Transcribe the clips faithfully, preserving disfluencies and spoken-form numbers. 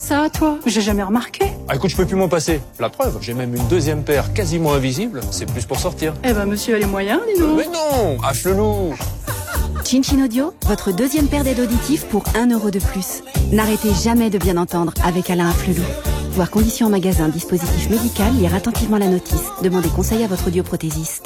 Ça, toi, j'ai jamais remarqué. Ah, écoute, je peux plus m'en passer. La preuve, j'ai même une deuxième paire quasiment invisible. C'est plus pour sortir. Eh ben, monsieur a les moyens, dis donc. Mais non, Afflelou. Chin Chin Audio, votre deuxième paire d'aides auditives pour un euro de plus. N'arrêtez jamais de bien entendre avec Alain Afflelou. Voir conditions en magasin, dispositif médical, lire attentivement la notice. Demandez conseil à votre audioprothésiste.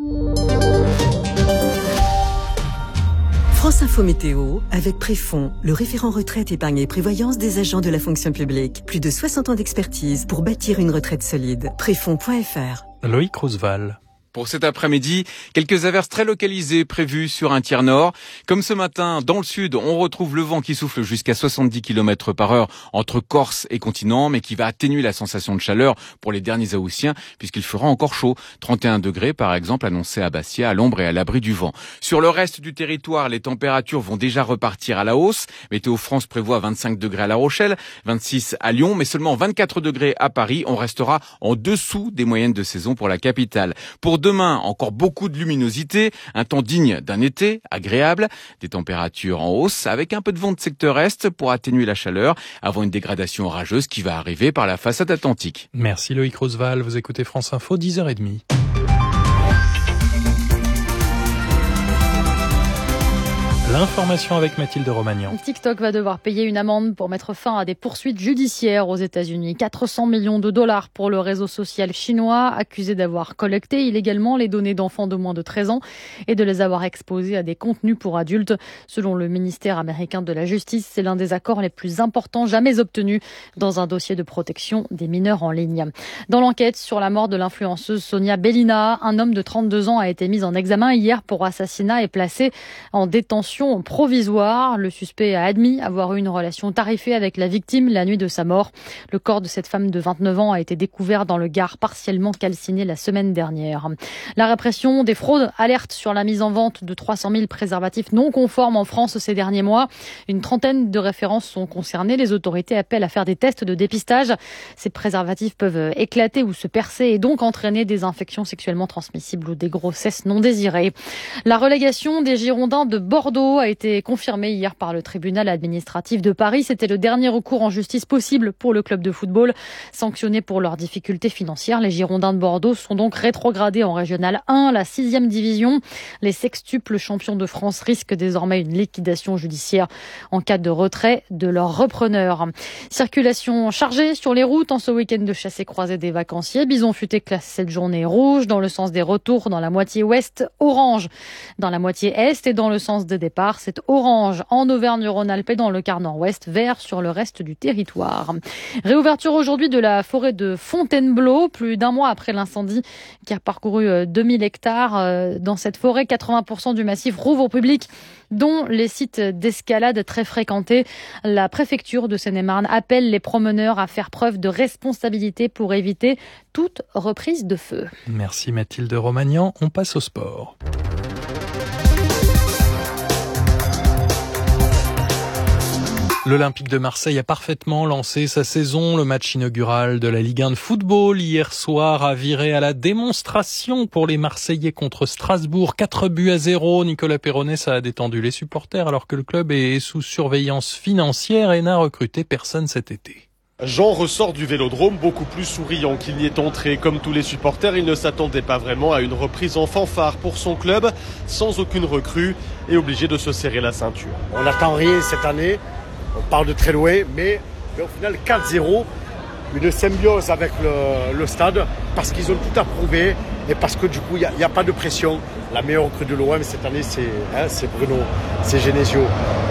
France Info Météo, avec Préfond, le référent retraite, épargne et prévoyance des agents de la fonction publique. Plus de soixante ans d'expertise pour bâtir une retraite solide. Préfond point F R. Loïc Roosevelt. Pour cet après-midi, quelques averses très localisées prévues sur un tiers nord. Comme ce matin, dans le sud, on retrouve le vent qui souffle jusqu'à soixante-dix kilomètres par heure entre Corse et continent, mais qui va atténuer la sensation de chaleur pour les derniers Haussiens, puisqu'il fera encore chaud. trente et un degrés, par exemple, annoncé à Bastia, à l'ombre et à l'abri du vent. Sur le reste du territoire, les températures vont déjà repartir à la hausse. Météo France prévoit vingt-cinq degrés à La Rochelle, vingt-six à Lyon, mais seulement vingt-quatre degrés à Paris. On restera en dessous des moyennes de saison pour la capitale. Pour demain, encore beaucoup de luminosité, un temps digne d'un été, agréable, des températures en hausse, avec un peu de vent de secteur est pour atténuer la chaleur, avant une dégradation orageuse qui va arriver par la façade atlantique. Merci Loïc Roosevelt, vous écoutez France Info, dix heures trente. L'information avec Mathilde Romagnan. TikTok va devoir payer une amende pour mettre fin à des poursuites judiciaires aux États-Unis. quatre cents millions de dollars pour le réseau social chinois, accusé d'avoir collecté illégalement les données d'enfants de moins de treize ans et de les avoir exposés à des contenus pour adultes. Selon le ministère américain de la Justice, c'est l'un des accords les plus importants jamais obtenus dans un dossier de protection des mineurs en ligne. Dans l'enquête sur la mort de l'influenceuse Sonia Belina, un homme de trente-deux ans a été mis en examen hier pour assassinat et placé en détention provisoire. Le suspect a admis avoir eu une relation tarifée avec la victime la nuit de sa mort. Le corps de cette femme de vingt-neuf ans a été découvert dans le Gard, partiellement calciné la semaine dernière. La répression des fraudes alerte sur la mise en vente de trois cent mille préservatifs non conformes en France ces derniers mois. Une trentaine de références sont concernées. Les autorités appellent à faire des tests de dépistage. Ces préservatifs peuvent éclater ou se percer et donc entraîner des infections sexuellement transmissibles ou des grossesses non désirées. La relégation des Girondins de Bordeaux a été confirmé hier par le tribunal administratif de Paris. C'était le dernier recours en justice possible pour le club de football. Sanctionnés pour leurs difficultés financières, les Girondins de Bordeaux sont donc rétrogradés en régional un, la sixième division. Les sextuples champions de France risquent désormais une liquidation judiciaire en cas de retrait de leur repreneur. Circulation chargée sur les routes en ce week-end de chassé-croisé des vacanciers. Bison Futé classe cette journée rouge dans le sens des retours dans la moitié ouest, orange dans la moitié est et dans le sens des départs. C'est orange en Auvergne-Rhône-Alpes et dans le quart nord-ouest, vert sur le reste du territoire. Réouverture aujourd'hui de la forêt de Fontainebleau, plus d'un mois après l'incendie qui a parcouru deux mille hectares. Dans cette forêt, quatre-vingts pour cent du massif rouvre au public, dont les sites d'escalade très fréquentés. La préfecture de Seine-et-Marne appelle les promeneurs à faire preuve de responsabilité pour éviter toute reprise de feu. Merci Mathilde Romagnan, on passe au sport. L'Olympique de Marseille a parfaitement lancé sa saison. Le match inaugural de la Ligue un de football hier soir a viré à la démonstration pour les Marseillais contre Strasbourg. quatre buts à zéro. Nicolas Péronès a détendu les supporters alors que le club est sous surveillance financière et n'a recruté personne cet été. Jean ressort du Vélodrome beaucoup plus souriant qu'il n'y est entré. Comme tous les supporters, il ne s'attendait pas vraiment à une reprise en fanfare pour son club, sans aucune recrue et obligé de se serrer la ceinture. On n'attend rien cette année. On parle de très loin, mais, mais au final quatre zéro, une symbiose avec le, le stade, parce qu'ils ont tout approuvé et parce que du coup il n'y a, a pas de pression. La meilleure recrue de l'O M cette année c'est, hein, c'est Bruno, c'est Genesio.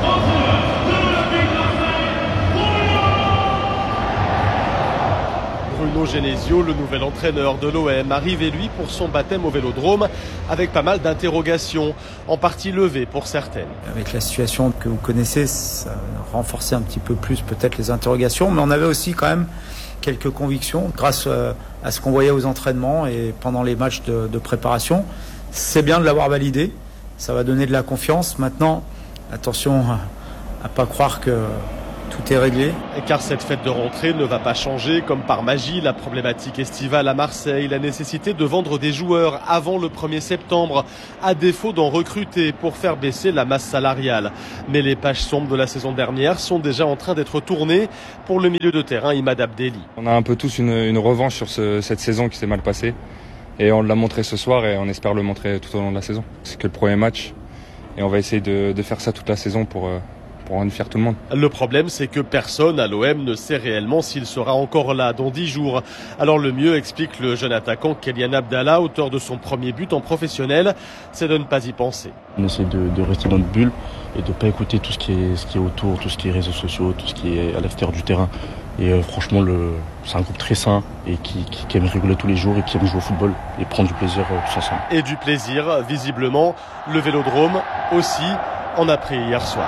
Bruno Genesio, le nouvel entraîneur de l'O M, arrivé lui pour son baptême au Vélodrome avec pas mal d'interrogations, en partie levées pour certaines. Avec la situation que vous connaissez, ça a renforcé un petit peu plus peut-être les interrogations, mais on avait aussi quand même quelques convictions grâce à ce qu'on voyait aux entraînements et pendant les matchs de, de préparation. C'est bien de l'avoir validé, ça va donner de la confiance. Maintenant, attention à ne pas croire que tout est réglé. Car cette fête de rentrée ne va pas changer comme par magie la problématique estivale à Marseille, la nécessité de vendre des joueurs avant le premier septembre, à défaut d'en recruter pour faire baisser la masse salariale. Mais les pages sombres de la saison dernière sont déjà en train d'être tournées pour le milieu de terrain Imad Abdelli. On a un peu tous une, une revanche sur ce, cette saison qui s'est mal passée et on l'a montré ce soir et on espère le montrer tout au long de la saison. C'est que le premier match et on va essayer de, de faire ça toute la saison pour... pour rendre fier tout le monde. Le problème, c'est que personne à l'O M ne sait réellement s'il sera encore là dans dix jours. Alors le mieux, explique le jeune attaquant Kylian Abdallah, auteur de son premier but en professionnel, c'est de ne pas y penser. On essaie de, de rester dans notre bulle et de ne pas écouter tout ce qui est, ce qui est autour, tout ce qui est réseaux sociaux, tout ce qui est à l'extérieur du terrain. Et euh, franchement, le, c'est un groupe très sain et qui, qui, qui aime rigoler tous les jours et qui aime jouer au football et prendre du plaisir euh, tous ensemble. Et du plaisir, visiblement, le Vélodrome aussi en a pris hier soir.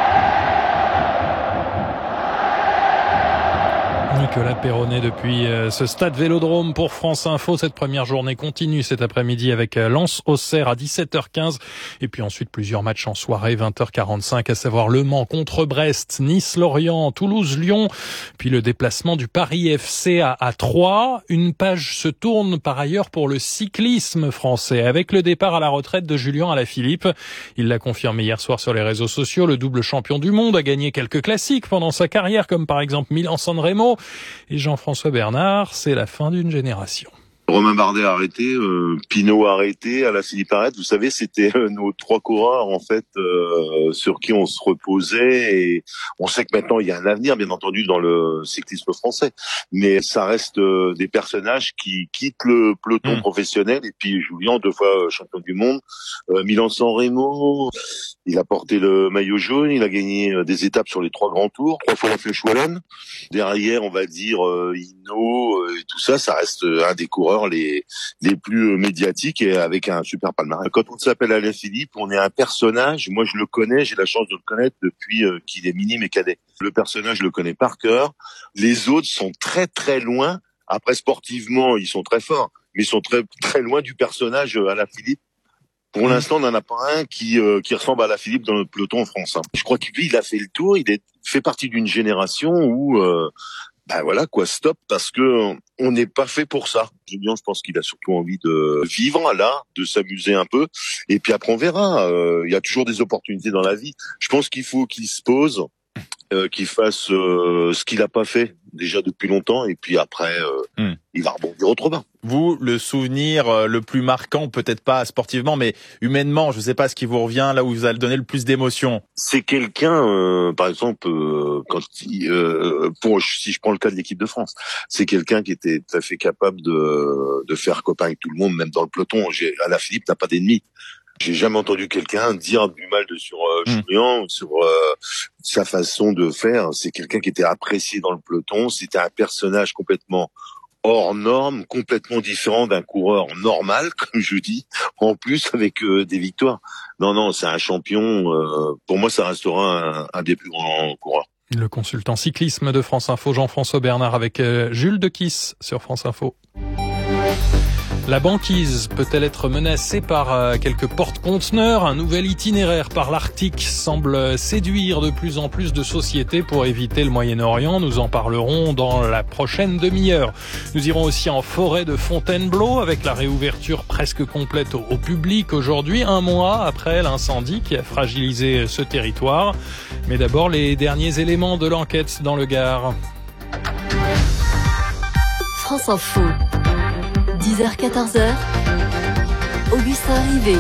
Nicolas Perronnet depuis ce stade Vélodrome pour France Info. Cette première journée continue cet après-midi avec Lens-Auxerre à dix-sept heures quinze. Et puis ensuite plusieurs matchs en soirée, vingt heures quarante-cinq, à savoir Le Mans contre Brest, Nice-Lorient, Toulouse-Lyon. Puis le déplacement du Paris F C à, à Troyes. Une page se tourne par ailleurs pour le cyclisme français avec le départ à la retraite de Julien Alaphilippe. Il l'a confirmé hier soir sur les réseaux sociaux. Le double champion du monde a gagné quelques classiques pendant sa carrière, comme par exemple Milan-San Remo. Et Jean-François Bernard, c'est la fin d'une génération. Romain Bardet a arrêté, euh, Pinot a arrêté, Alaphilippe arrête. Vous savez, c'était euh, nos trois coureurs en fait euh, sur qui on se reposait. Et on sait que maintenant il y a un avenir, bien entendu, dans le cyclisme français. Mais ça reste euh, des personnages qui quittent le peloton mmh. professionnel. Et puis Julien, deux fois champion du monde, euh, Milan-San Remo, il a porté le maillot jaune, il a gagné euh, des étapes sur les trois grands tours, trois fois la Flèche Wallonne. Derrière, on va dire euh, Hinault euh, et tout ça, ça reste euh, un des coureurs les les plus médiatiques et avec un super palmarès. Quand on s'appelle Alaphilippe, on est un personnage. Moi, je le connais, j'ai la chance de le connaître depuis euh, qu'il est minime et cadet. Le personnage, je le connais par cœur. Les autres sont très très loin. Après, sportivement, ils sont très forts, mais ils sont très très loin du personnage Alaphilippe. Pour l'instant, on n'en a pas un qui euh, qui ressemble à Alaphilippe dans notre peloton en France. Hein. Je crois que lui, il a fait le tour. Il est fait partie d'une génération où euh, ben voilà quoi, stop, parce que on n'est pas fait pour ça. Julien, je pense qu'il a surtout envie de vivre là, de s'amuser un peu, et puis après on verra. Euh, il y a toujours des opportunités dans la vie. Je pense qu'il faut qu'il se pose, euh, qu'il fasse euh, ce qu'il a pas fait déjà depuis longtemps, et puis après euh, mm. il va rebondir autrement. Vous, le souvenir euh, le plus marquant, peut-être pas sportivement, mais humainement, je sais pas ce qui vous revient, là où vous allez donner le plus d'émotion. C'est quelqu'un, euh, par exemple, euh, quand il, euh, pour si je prends le cas de l'équipe de France, c'est quelqu'un qui était tout à fait capable de de faire copain avec tout le monde, même dans le peloton. J'ai, Alaphilippe n'a pas d'ennemis. J'ai jamais entendu quelqu'un dire du mal de sur euh, mmh. Julien, sur euh, sa façon de faire. C'est quelqu'un qui était apprécié dans le peloton. C'était un personnage complètement hors norme, complètement différent d'un coureur normal, comme je dis, en plus avec euh, des victoires. Non, non, c'est un champion. Euh, pour moi, ça restera un, un des plus grands coureurs. Le consultant cyclisme de France Info, Jean-François Bernard, avec euh, Jules Dequisse sur France Info. La banquise peut-elle être menacée par euh, quelques porte-conteneurs ? Un nouvel itinéraire par l'Arctique semble séduire de plus en plus de sociétés pour éviter le Moyen-Orient. Nous en parlerons dans la prochaine demi-heure. Nous irons aussi en forêt de Fontainebleau avec la réouverture presque complète au, au public aujourd'hui, un mois après l'incendie qui a fragilisé ce territoire. Mais d'abord, les derniers éléments de l'enquête dans le Gard. France Info. dix heures quatorze heures, Augustin Rivet.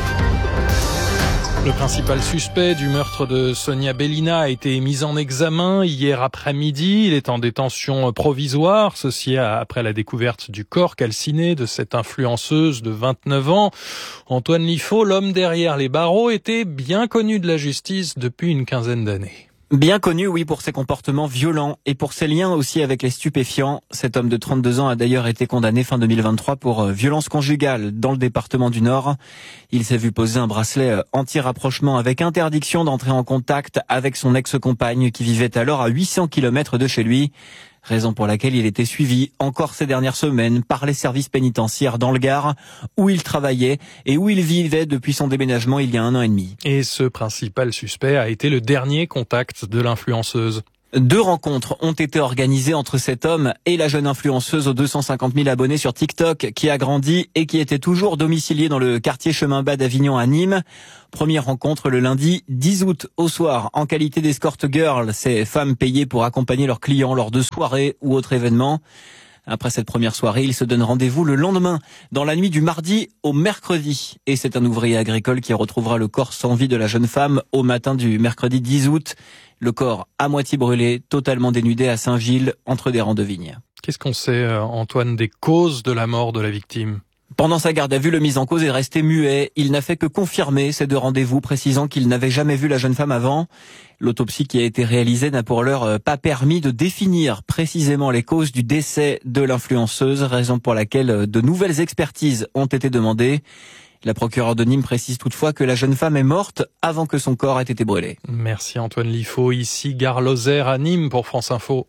Le principal suspect du meurtre de Sonia Bellina a été mis en examen hier après-midi. Il est en détention provisoire, ceci après la découverte du corps calciné de cette influenceuse de vingt-neuf ans. Antoine Liffaut, l'homme derrière les barreaux, était bien connu de la justice depuis une quinzaine d'années. Bien connu, oui, pour ses comportements violents et pour ses liens aussi avec les stupéfiants. Cet homme de trente-deux ans a d'ailleurs été condamné fin deux mille vingt-trois pour violence conjugale dans le département du Nord. Il s'est vu poser un bracelet anti-rapprochement avec interdiction d'entrer en contact avec son ex-compagne qui vivait alors à huit cents kilomètres de chez lui. Raison pour laquelle il était suivi encore ces dernières semaines par les services pénitentiaires dans le Gard, où il travaillait et où il vivait depuis son déménagement il y a un an et demi. Et ce principal suspect a été le dernier contact de l'influenceuse. Deux rencontres ont été organisées entre cet homme et la jeune influenceuse aux deux cent cinquante mille abonnés sur TikTok qui a grandi et qui était toujours domiciliée dans le quartier Chemin Bas d'Avignon à Nîmes. Première rencontre le lundi dix août au soir en qualité d'escort girl, ces femmes payées pour accompagner leurs clients lors de soirées ou autres événements. Après cette première soirée, ils se donnent rendez-vous le lendemain, dans la nuit du mardi au mercredi. Et c'est un ouvrier agricole qui retrouvera le corps sans vie de la jeune femme au matin du mercredi dix août. Le corps à moitié brûlé, totalement dénudé à Saint-Gilles, entre des rangs de vignes. Qu'est-ce qu'on sait, Antoine, des causes de la mort de la victime ? Pendant sa garde à vue, le mis en cause est resté muet. Il n'a fait que confirmer ces deux rendez-vous, précisant qu'il n'avait jamais vu la jeune femme avant. L'autopsie qui a été réalisée n'a pour l'heure pas permis de définir précisément les causes du décès de l'influenceuse, raison pour laquelle de nouvelles expertises ont été demandées. La procureure de Nîmes précise toutefois que la jeune femme est morte avant que son corps ait été brûlé. Merci Antoine Liffaut, ici Gare Lozère à Nîmes pour France Info.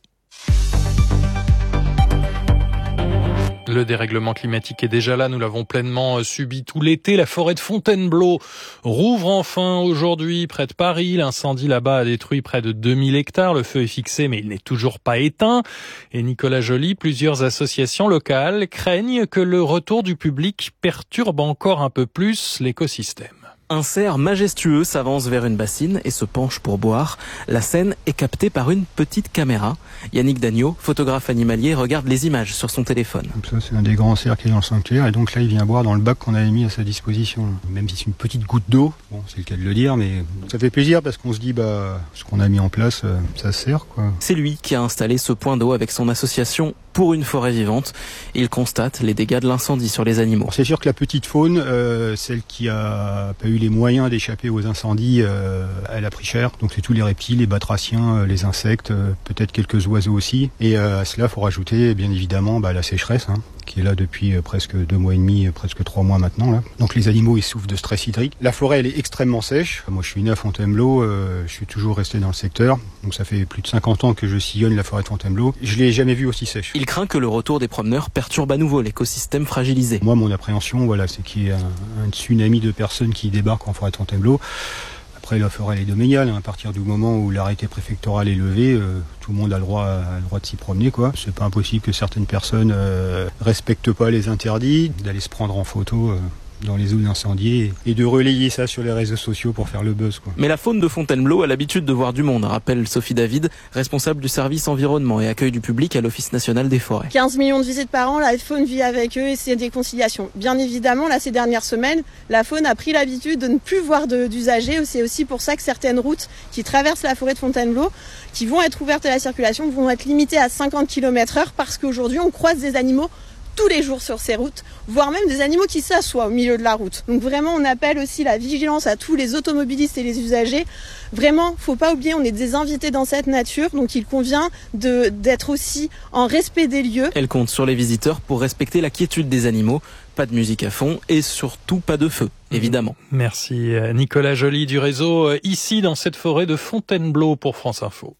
Le dérèglement climatique est déjà là, nous l'avons pleinement subi tout l'été. La forêt de Fontainebleau rouvre enfin aujourd'hui près de Paris. L'incendie là-bas a détruit près de deux mille hectares. Le feu est fixé mais il n'est toujours pas éteint. Et Nicolas Joly, plusieurs associations locales craignent que le retour du public perturbe encore un peu plus l'écosystème. Un cerf majestueux s'avance vers une bassine et se penche pour boire. La scène est captée par une petite caméra. Yannick Dagneau, photographe animalier, regarde les images sur son téléphone. Ça, c'est un des grands cerfs qui est dans le sanctuaire et donc là il vient boire dans le bac qu'on avait mis à sa disposition. Même si c'est une petite goutte d'eau, bon, c'est le cas de le dire, mais ça fait plaisir parce qu'on se dit bah ce qu'on a mis en place, ça sert quoi. C'est lui qui a installé ce point d'eau avec son association pour une forêt vivante. Il constate les dégâts de l'incendie sur les animaux. C'est sûr que la petite faune, euh, celle qui a pas eu les moyens d'échapper aux incendies, euh, elle a pris cher. Donc c'est tous les reptiles, les batraciens, euh, les insectes, euh, peut-être quelques oiseaux aussi. Et euh, à cela, il faut rajouter bien évidemment bah, la sécheresse, hein, qui est là depuis euh, presque deux mois et demi, euh, presque trois mois maintenant. Là. Donc les animaux, ils souffrent de stress hydrique. La forêt, elle est extrêmement sèche. Moi, je suis né à Fontainebleau, euh, je suis toujours resté dans le secteur. Donc ça fait plus de cinquante ans que je sillonne la forêt de Fontainebleau. Je l'ai jamais vue aussi sèche. Il craint que le retour des promeneurs perturbe à nouveau l'écosystème fragilisé. Moi, mon appréhension, voilà, c'est qu'il y ait un, un tsunami de personnes qui débarquent en forêt de Fontainebleau. Après, la forêt elle est domaniale. Hein. À partir du moment où l'arrêté préfectoral est levé, euh, tout le monde a le droit, a le droit de s'y promener, quoi. C'est pas impossible que certaines personnes euh, respectent pas les interdits, d'aller se prendre en photo. Euh, dans les zones incendiées et de relayer ça sur les réseaux sociaux pour faire le buzz, quoi. Mais la faune de Fontainebleau a l'habitude de voir du monde, rappelle Sophie David, responsable du service environnement et accueil du public à l'Office national des forêts. quinze millions de visites par an, la faune vit avec eux et c'est des conciliations. Bien évidemment, là, ces dernières semaines, la faune a pris l'habitude de ne plus voir de, d'usagers. C'est aussi pour ça que certaines routes qui traversent la forêt de Fontainebleau, qui vont être ouvertes à la circulation, vont être limitées à cinquante kilomètres heure parce qu'aujourd'hui, on croise des animaux tous les jours sur ces routes, voire même des animaux qui s'assoient au milieu de la route. Donc vraiment, on appelle aussi la vigilance à tous les automobilistes et les usagers. Vraiment, faut pas oublier, on est des invités dans cette nature, donc il convient de, d'être aussi en respect des lieux. Elle compte sur les visiteurs pour respecter la quiétude des animaux. Pas de musique à fond et surtout pas de feu, évidemment. Merci Nicolas Joly du réseau, ici dans cette forêt de Fontainebleau pour France Info.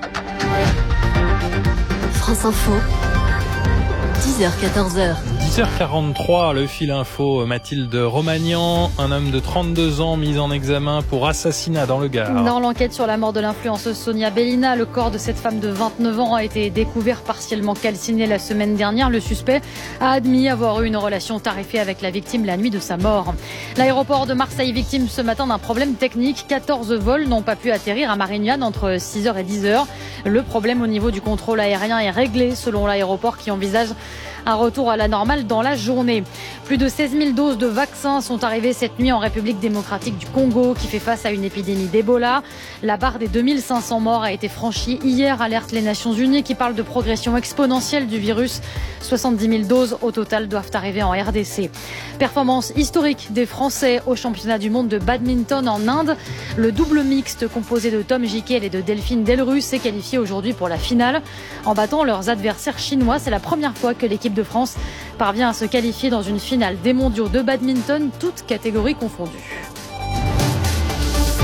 France Info. dix heures quatorze heures. dix heures quarante-trois, le fil info, Mathilde Romagnan, un homme de trente-deux ans mis en examen pour assassinat dans le Gard. Dans l'enquête sur la mort de l'influenceuse Sonia Bellina, le corps de cette femme de vingt-neuf ans a été découvert partiellement calciné la semaine dernière. Le suspect a admis avoir eu une relation tarifée avec la victime la nuit de sa mort. L'aéroport de Marseille victime ce matin d'un problème technique. quatorze vols n'ont pas pu atterrir à Marignane entre six heures et dix heures. Le problème au niveau du contrôle aérien est réglé selon l'aéroport qui envisage un retour à la normale dans la journée. Plus de seize mille doses de vaccins sont arrivées cette nuit en République démocratique du Congo qui fait face à une épidémie d'Ebola. La barre des deux mille cinq cents morts a été franchie hier, alertent les Nations Unies qui parlent de progression exponentielle du virus. soixante-dix mille doses au total doivent arriver en R D C. Performance historique des Français au championnat du monde de badminton en Inde. Le double mixte composé de Tom Jikel et de Delphine Delrusse s'est qualifié aujourd'hui pour la finale. En battant leurs adversaires chinois, c'est la première fois que l'équipe de France parvient à se qualifier dans une finale des mondiaux de badminton, toutes catégories confondues.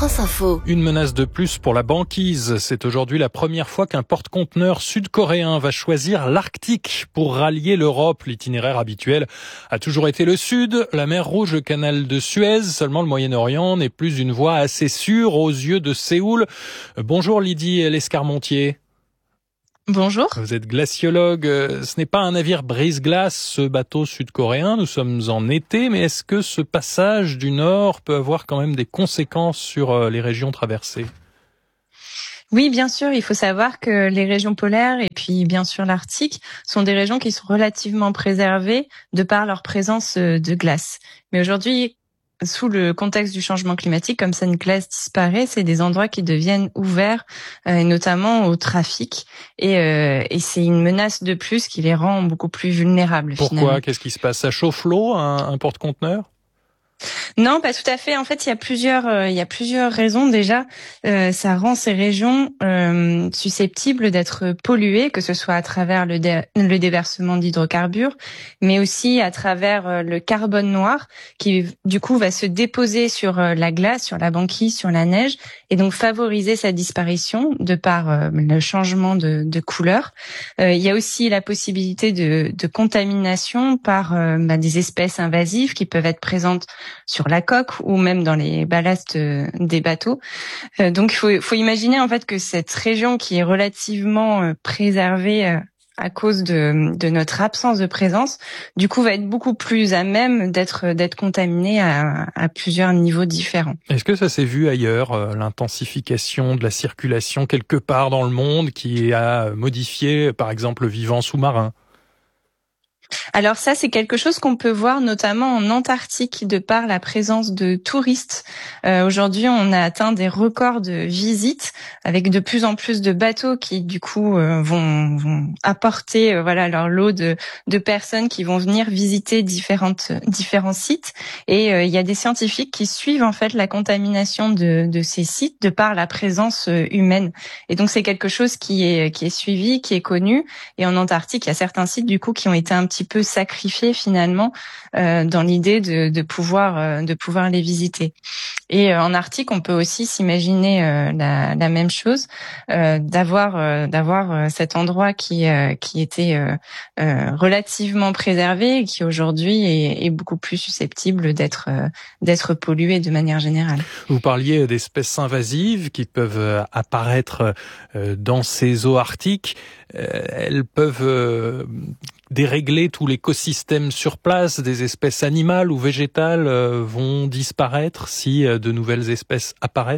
France Info. Une menace de plus pour la banquise. C'est aujourd'hui la première fois qu'un porte-conteneur sud-coréen va choisir l'Arctique pour rallier l'Europe. L'itinéraire habituel a toujours été le Sud, la mer Rouge, le canal de Suez. Seulement le Moyen-Orient n'est plus une voie assez sûre aux yeux de Séoul. Bonjour Lydie Lescarmontier. Bonjour. Vous êtes glaciologue. Ce n'est pas un navire brise-glace, ce bateau sud-coréen. Nous sommes en été, mais est-ce que ce passage du Nord peut avoir quand même des conséquences sur les régions traversées ? Oui, bien sûr. Il faut savoir que les régions polaires et puis bien sûr l'Arctique sont des régions qui sont relativement préservées de par leur présence de glace. Mais aujourd'hui, sous le contexte du changement climatique, comme ça une glace disparaît, c'est des endroits qui deviennent ouverts, euh, notamment au trafic, et, euh, et c'est une menace de plus qui les rend beaucoup plus vulnérables. Pourquoi ? Finalement. Qu'est-ce qui se passe ? Ça chauffe l'eau, un, un porte-conteneur ? Non, pas tout à fait. En fait, il y a plusieurs, euh, il y a plusieurs raisons. Déjà, euh, ça rend ces régions euh, susceptibles d'être polluées, que ce soit à travers le, dé- le déversement d'hydrocarbures, mais aussi à travers euh, le carbone noir, qui du coup va se déposer sur euh, la glace, sur la banquise, sur la neige, et donc favoriser sa disparition de par euh, le changement de, de couleur. Euh, il y a aussi la possibilité de, de contamination par euh, bah, des espèces invasives qui peuvent être présentes sur la coque ou même dans les ballasts des bateaux. Euh, donc il faut, faut imaginer en fait que cette région qui est relativement euh, préservée euh, à cause de, de notre absence de présence, du coup va être beaucoup plus à même d'être d'être contaminée à, à plusieurs niveaux différents. Est-ce que ça s'est vu ailleurs, euh, l'intensification de la circulation quelque part dans le monde qui a modifié par exemple le vivant sous-marin ? Alors ça, c'est quelque chose qu'on peut voir notamment en Antarctique de par la présence de touristes. Euh, aujourd'hui, on a atteint des records de visites avec de plus en plus de bateaux qui, du coup, euh, vont, vont apporter euh, voilà leur lot de, de personnes qui vont venir visiter différentes, différents sites. Et euh, il y a des scientifiques qui suivent en fait la contamination de, de ces sites de par la présence euh, humaine. Et donc c'est quelque chose qui est, qui est suivi, qui est connu. Et en Antarctique, il y a certains sites du coup qui ont été un petit peu sacrifiés finalement euh, dans l'idée de, de pouvoir euh, de pouvoir les visiter. Et euh, en Arctique, on peut aussi s'imaginer euh, la, la même chose, euh, d'avoir euh, d'avoir euh, cet endroit qui euh, qui était euh, euh, relativement préservé et qui aujourd'hui est, est beaucoup plus susceptible d'être euh, d'être pollué de manière générale. Vous parliez d'espèces invasives qui peuvent apparaître euh, dans ces eaux arctiques. Euh, elles peuvent euh, dérégler tout l'écosystème sur place, des espèces animales ou végétales euh, vont disparaître si euh, de nouvelles espèces apparaissent ?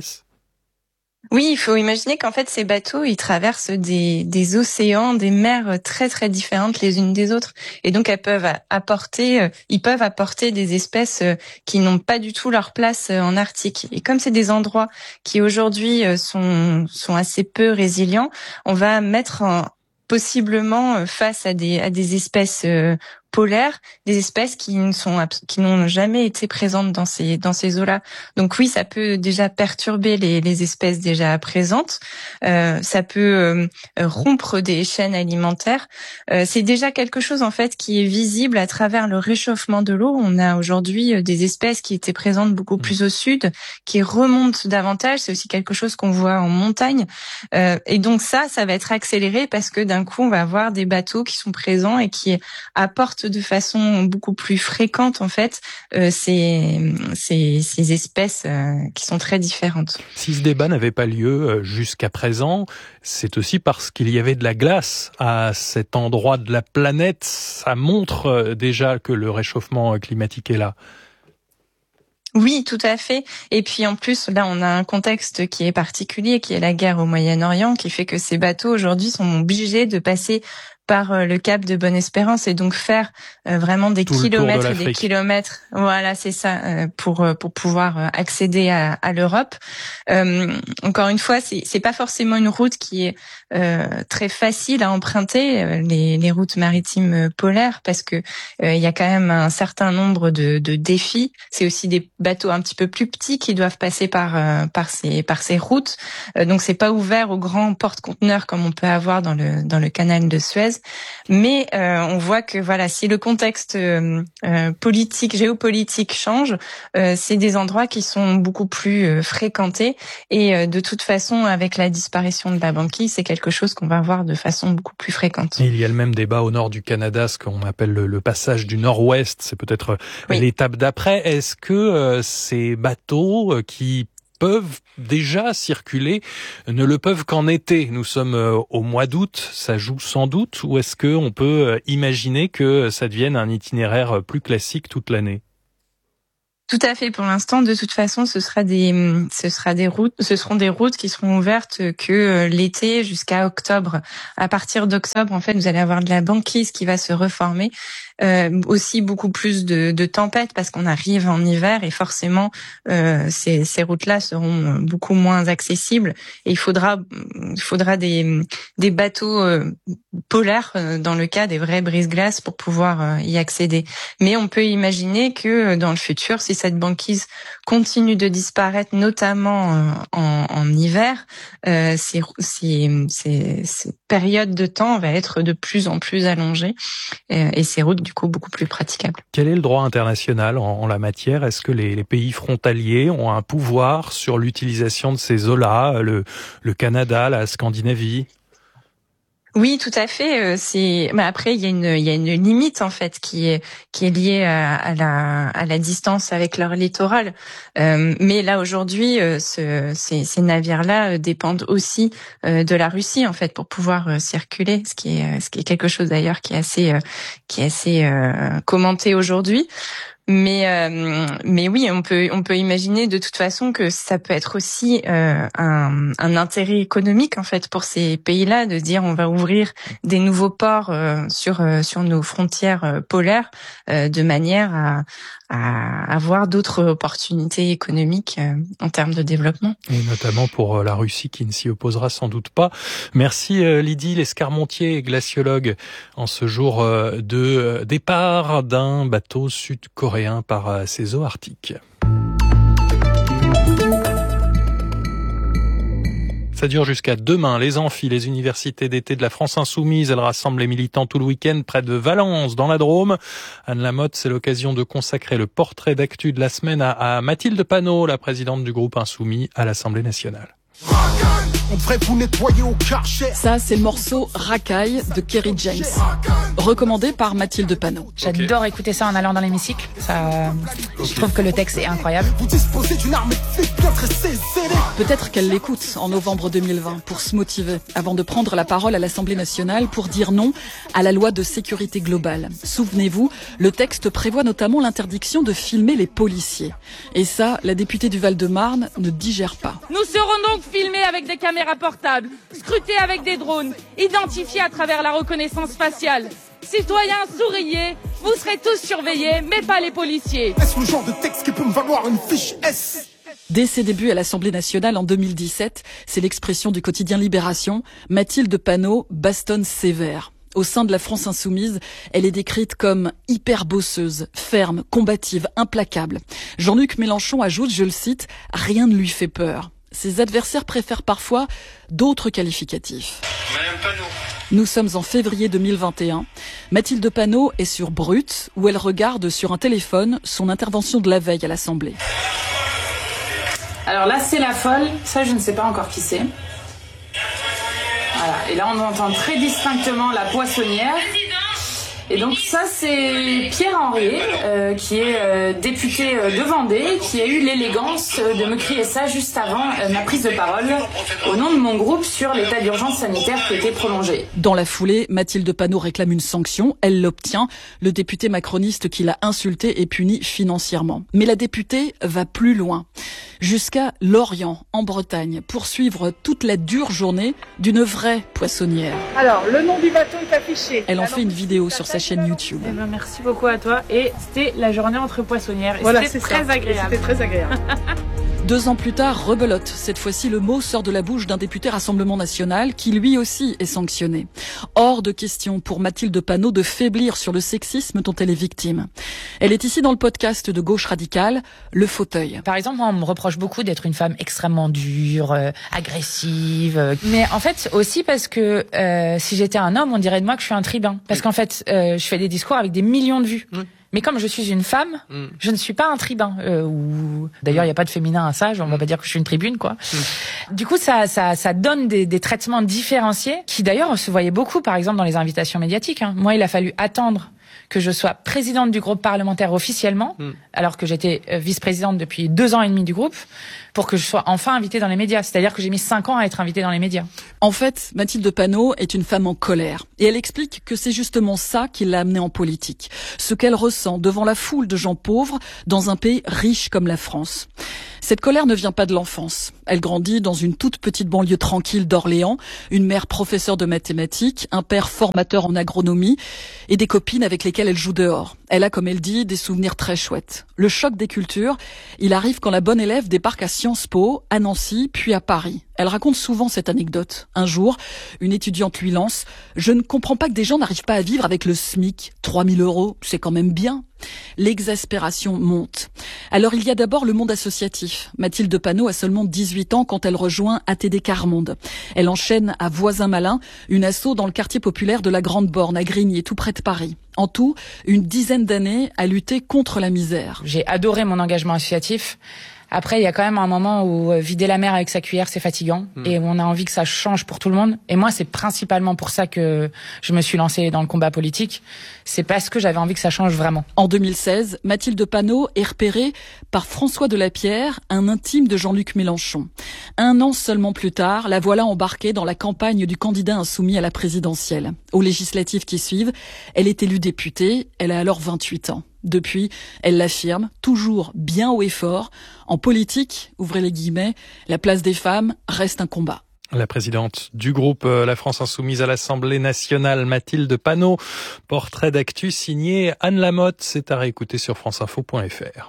Oui, il faut imaginer qu'en fait ces bateaux, ils traversent des, des océans, des mers très très différentes les unes des autres, et donc elles peuvent apporter, ils peuvent apporter des espèces qui n'ont pas du tout leur place en Arctique. Et comme c'est des endroits qui aujourd'hui sont sont assez peu résilients, on va mettre en, possiblement face à des à des espèces euh, polaires, des espèces qui ne sont qui n'ont jamais été présentes dans ces dans ces eaux-là. Donc oui, ça peut déjà perturber les les espèces déjà présentes. Euh, ça peut euh, rompre des chaînes alimentaires. Euh, c'est déjà quelque chose en fait qui est visible à travers le réchauffement de l'eau. On a aujourd'hui des espèces qui étaient présentes beaucoup plus au sud, qui remontent davantage. C'est aussi quelque chose qu'on voit en montagne. Euh, et donc ça, ça va être accéléré parce que d'un coup, on va avoir des bateaux qui sont présents et qui apportent de façon beaucoup plus fréquente en fait euh, ces, ces, ces espèces euh, qui sont très différentes. Si ce débat n'avait pas lieu jusqu'à présent, c'est aussi parce qu'il y avait de la glace à cet endroit de la planète. Ça montre déjà que le réchauffement climatique est là. Oui, tout à fait. Et puis en plus, là, on a un contexte qui est particulier, qui est la guerre au Moyen-Orient, qui fait que ces bateaux aujourd'hui sont obligés de passer par le cap de Bonne-Espérance et donc faire euh, vraiment des Tout kilomètres et des kilomètres. Voilà, c'est ça, euh, pour pour pouvoir accéder à, à l'Europe. Euh, encore une fois, c'est c'est pas forcément une route qui est euh, très facile à emprunter, les les routes maritimes polaires, parce que euh, il y a quand même un certain nombre de de défis. C'est aussi des bateaux un petit peu plus petits qui doivent passer par euh, par ces par ces routes. Euh, donc c'est pas ouvert aux grands porte-conteneurs comme on peut avoir dans le dans le canal de Suez. française. Mais euh, on voit que voilà, si le contexte euh, euh, politique, géopolitique change, euh, c'est des endroits qui sont beaucoup plus euh, fréquentés. Et euh, de toute façon, avec la disparition de la banquise, c'est quelque chose qu'on va voir de façon beaucoup plus fréquente. Et il y a le même débat au nord du Canada, ce qu'on appelle le, le passage du nord-ouest. C'est peut-être oui. l'étape d'après. Est-ce que euh, ces bateaux euh, qui peuvent déjà circuler ne le peuvent qu'en été? Nous sommes euh, au mois d'août, ça joue sans doute, ou est-ce qu'on peut euh, imaginer que ça devienne un itinéraire plus classique toute l'année? Tout à fait. Pour l'instant, de toute façon, ce sera des, ce sera des routes, ce seront des routes qui seront ouvertes que l'été jusqu'à octobre. À partir d'octobre, en fait, vous allez avoir de la banquise qui va se reformer. Euh, aussi beaucoup plus de, de tempêtes parce qu'on arrive en hiver et forcément euh, ces, ces routes-là seront beaucoup moins accessibles et il faudra il faudra des des bateaux euh, polaires euh, dans le cas des vrais brise-glaces pour pouvoir euh, y accéder. Mais on peut imaginer que dans le futur, si cette banquise continue de disparaître, notamment euh, en, en hiver, euh, ces, ces, ces, ces périodes de temps va être de plus en plus allongée euh, et ces routes du coup beaucoup plus praticable. Quel est le droit international en, en la matière? Est-ce que les, les pays frontaliers ont un pouvoir sur l'utilisation de ces eaux-là, le, le Canada, la Scandinavie? Oui, tout à fait. C'est, mais après il y a une, il y a une limite en fait qui est qui est liée à, à la à la distance avec leur littoral. Euh, mais là aujourd'hui, ce, ces, ces navires-là dépendent aussi de la Russie en fait pour pouvoir circuler, ce qui est ce qui est quelque chose d'ailleurs qui est assez qui est assez euh, commenté aujourd'hui. Mais euh, mais oui, on peut on peut imaginer de toute façon que ça peut être aussi euh, un, un intérêt économique en fait pour ces pays-là de dire on va ouvrir des nouveaux ports euh, sur euh, sur nos frontières euh, polaires euh, de manière à à avoir d'autres opportunités économiques euh, en termes de développement. Et notamment pour la Russie qui ne s'y opposera sans doute pas. Merci euh, Lydie Lescarmontier, glaciologue, en ce jour euh, de départ d'un bateau sud-coréen par euh, ses eaux arctiques. Ça dure jusqu'à demain. Les amphis, les universités d'été de la France Insoumise, elles rassemblent les militants tout le week-end près de Valence, dans la Drôme. Anne Lamotte, c'est l'occasion de consacrer le portrait d'actu de la semaine à, à Mathilde Panot, la présidente du groupe Insoumis à l'Assemblée nationale. On devrait vous nettoyer au Karcher. Ça, c'est le morceau Racaille de Kerry James, recommandé par Mathilde Panot. J'adore okay. écouter ça en allant dans l'hémicycle. Ça, okay. Je trouve que le texte est incroyable. Vous disposez d'une arme de flics bien dressée. Peut-être qu'elle l'écoute en novembre deux mille vingt pour se motiver, avant de prendre la parole à l'Assemblée nationale pour dire non à la loi de sécurité globale. Souvenez-vous, le texte prévoit notamment l'interdiction de filmer les policiers. Et ça, la députée du Val-de-Marne ne digère pas. Nous serons donc filmés avec des caméras portables, scrutés avec des drones, identifiés à travers la reconnaissance faciale. Citoyens, souriez, vous serez tous surveillés, mais pas les policiers. Est-ce le genre de texte qui peut me valoir une fiche S ? Dès ses débuts à l'Assemblée nationale en deux mille dix-sept, c'est l'expression du quotidien Libération, Mathilde Panot bastonne sévère. Au sein de la France Insoumise, elle est décrite comme hyper bosseuse, ferme, combative, implacable. Jean-Luc Mélenchon ajoute, je le cite, « Rien ne lui fait peur ». Ses adversaires préfèrent parfois d'autres qualificatifs. Madame Panot. Nous sommes en février deux mille vingt et un. Mathilde Panot est sur Brut, où elle regarde sur un téléphone son intervention de la veille à l'Assemblée. Alors là, c'est la folle. Ça, je ne sais pas encore qui c'est. Voilà. Et là, on entend très distinctement la poissonnière. Et donc ça, c'est Pierre Henriet, euh, qui est euh, député euh, de Vendée, qui a eu l'élégance euh, de me crier ça juste avant euh, ma prise de parole au nom de mon groupe sur l'état d'urgence sanitaire qui était prolongé. Dans la foulée, Mathilde Panot réclame une sanction. Elle l'obtient. Le député macroniste qui l'a insulté est puni financièrement. Mais la députée va plus loin, jusqu'à Lorient, en Bretagne, pour suivre toute la dure journée d'une vraie poissonnière. Alors, le nom du bateau est affiché. Elle en fait une vidéo sur sa chaîne YouTube. Eh ben, merci beaucoup à toi. Et c'était la journée entre poissonnières. Et voilà, c'était c'est très ça. agréable. C'était très agréable. Deux ans plus tard, rebelote. Cette fois-ci, le mot sort de la bouche d'un député Rassemblement National qui lui aussi est sanctionné. Hors de question pour Mathilde Panot de faiblir sur le sexisme dont elle est victime. Elle est ici dans le podcast de Gauche Radicale, Le Fauteuil. Par exemple, moi, on me reproche beaucoup d'être une femme extrêmement dure, euh, agressive. Euh, mais en fait, aussi parce que euh, si j'étais un homme, on dirait de moi que je suis un tribun. Parce qu'en fait, euh, je fais des discours avec des millions de vues. Mmh. Mais comme je suis une femme, mm. je ne suis pas un tribun. Euh, ou d'ailleurs, il n'y a pas de féminin à ça. On va pas dire que je suis une tribune, quoi. Mm. Du coup, ça, ça, ça donne des, des traitements différenciés qui, d'ailleurs, se voyaient beaucoup, par exemple, dans les invitations médiatiques. Hein. Moi, il a fallu attendre que je sois présidente du groupe parlementaire officiellement, mm. alors que j'étais vice-présidente depuis deux ans et demi du groupe, pour que je sois enfin invitée dans les médias. C'est-à-dire que j'ai mis cinq ans à être invitée dans les médias. En fait, Mathilde Panot est une femme en colère. Et elle explique que c'est justement ça qui l'a amenée en politique. Ce qu'elle ressent devant la foule de gens pauvres dans un pays riche comme la France. Cette colère ne vient pas de l'enfance. Elle grandit dans une toute petite banlieue tranquille d'Orléans, une mère professeure de mathématiques, un père formateur en agronomie et des copines avec lesquelles elle joue dehors. Elle a, comme elle dit, des souvenirs très chouettes. Le choc des cultures, il arrive quand la bonne élève débarque à Sciences Po, à Nancy, puis à Paris. Elle raconte souvent cette anecdote. Un jour, une étudiante lui lance « Je ne comprends pas que des gens n'arrivent pas à vivre avec le SMIC. trois mille euros, c'est quand même bien. » L'exaspération monte. Alors il y a d'abord le monde associatif. Mathilde Panot a seulement dix-huit ans quand elle rejoint A T D Quart-Monde. Elle enchaîne à Voisin-Malin, une asso dans le quartier populaire de la Grande Borne, à Grigny, tout près de Paris. En tout, une dizaine d'années à lutter contre la misère. J'ai adoré mon engagement associatif. Après, il y a quand même un moment où vider la mer avec sa cuillère, c'est fatigant. Mmh. Et où on a envie que ça change pour tout le monde. Et moi, c'est principalement pour ça que je me suis lancée dans le combat politique. C'est parce que j'avais envie que ça change vraiment. En deux mille seize, Mathilde Panot est repérée par François Delapierre, un intime de Jean-Luc Mélenchon. Un an seulement plus tard, la voilà embarquée dans la campagne du candidat insoumis à la présidentielle. Aux législatives qui suivent, elle est élue députée. Elle a alors vingt-huit ans. Depuis, elle l'affirme, toujours bien haut et fort. En politique, ouvrez les guillemets, la place des femmes reste un combat. La présidente du groupe La France Insoumise à l'Assemblée nationale, Mathilde Panot. Portrait d'actu signé Anne Lamotte. C'est à réécouter sur franceinfo point f r.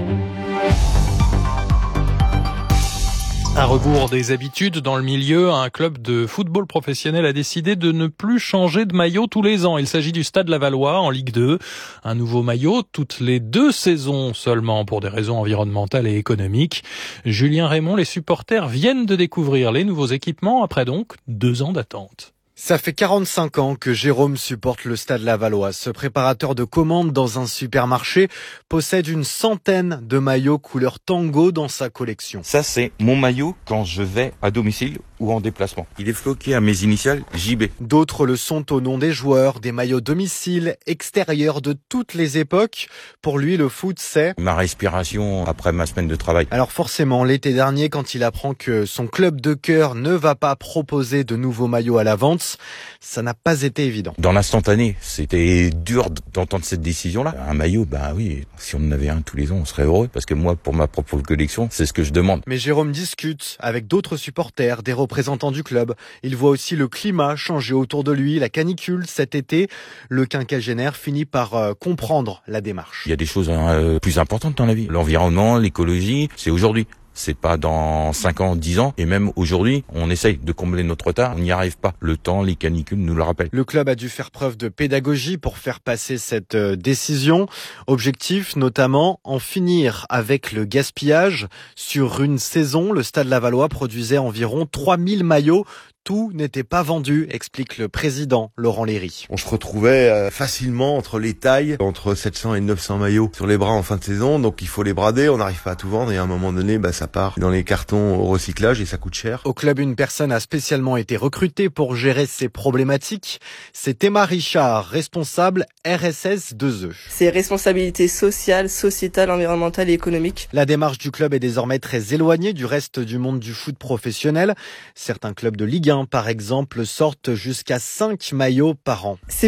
À rebours des habitudes dans le milieu, un club de football professionnel a décidé de ne plus changer de maillot tous les ans. Il s'agit du Stade Lavallois en Ligue deux. Un nouveau maillot toutes les deux saisons seulement pour des raisons environnementales et économiques. Julien Raymond, les supporters viennent de découvrir les nouveaux équipements après donc deux ans d'attente. Ça fait quarante-cinq ans que Jérôme supporte le Stade Lavallois. Ce préparateur de commandes dans un supermarché possède une centaine de maillots couleur tango dans sa collection. Ça, c'est mon maillot quand je vais à domicile ou en déplacement. Il est floqué à mes initiales J B. D'autres le sont au nom des joueurs, des maillots domicile, extérieurs de toutes les époques. Pour lui, le foot, c'est ma respiration après ma semaine de travail. Alors forcément, l'été dernier, quand il apprend que son club de cœur ne va pas proposer de nouveaux maillots à la vente, ça n'a pas été évident. Dans l'instantané, c'était dur d'entendre cette décision-là. Un maillot, bah oui, si on en avait un tous les ans, on serait heureux. Parce que moi, pour ma propre collection, c'est ce que je demande. Mais Jérôme discute avec d'autres supporters, des représentants du club. Il voit aussi le climat changer autour de lui, la canicule cet été. Le quinquagénaire finit par euh, comprendre la démarche. Il y a des choses euh, plus importantes dans la vie. L'environnement, l'écologie, c'est aujourd'hui. C'est pas dans cinq ans, dix ans. Et même aujourd'hui, on essaye de combler notre retard. On n'y arrive pas. Le temps, les canicules nous le rappellent. Le club a dû faire preuve de pédagogie pour faire passer cette décision. Objectif, notamment, en finir avec le gaspillage. Sur une saison, le Stade Lavallois produisait environ trois mille maillots. Tout n'était pas vendu, explique le président Laurent Léry. On se retrouvait euh, facilement entre les tailles, entre sept cents et neuf cents maillots sur les bras en fin de saison, donc il faut les brader, on n'arrive pas à tout vendre et à un moment donné, bah, ça part dans les cartons au recyclage et ça coûte cher. Au club, une personne a spécialement été recrutée pour gérer ces problématiques. C'est Emma Richard, responsable R S S deux E. C'est responsabilité sociale, sociétale, environnementale et économique. La démarche du club est désormais très éloignée du reste du monde du foot professionnel. Certains clubs de Ligue un, par exemple, sortent jusqu'à cinq maillots par an. C'est beaucoup.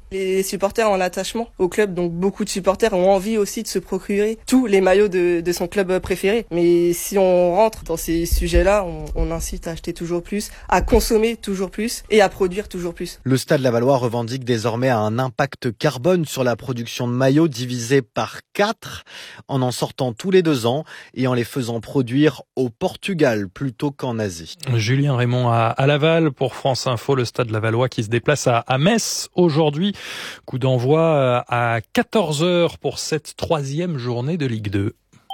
Les supporters ont un attachement au club, donc beaucoup de supporters ont envie aussi de se procurer tous les maillots de, de son club préféré. Mais si on rentre dans ces sujets-là, on, on incite à acheter toujours plus, à consommer toujours plus et à produire toujours plus. Le Stade Lavallois revendique désormais un impact carbone sur la production de maillots divisé par quatre en en sortant tous les deux ans et en les faisant produire au Portugal plutôt qu'en Asie. Julien Raymond à, à Laval pour France Info, le Stade Lavallois qui se déplace à, à Metz aujourd'hui. Coup d'envoi à quatorze heures pour cette troisième journée de Ligue deux.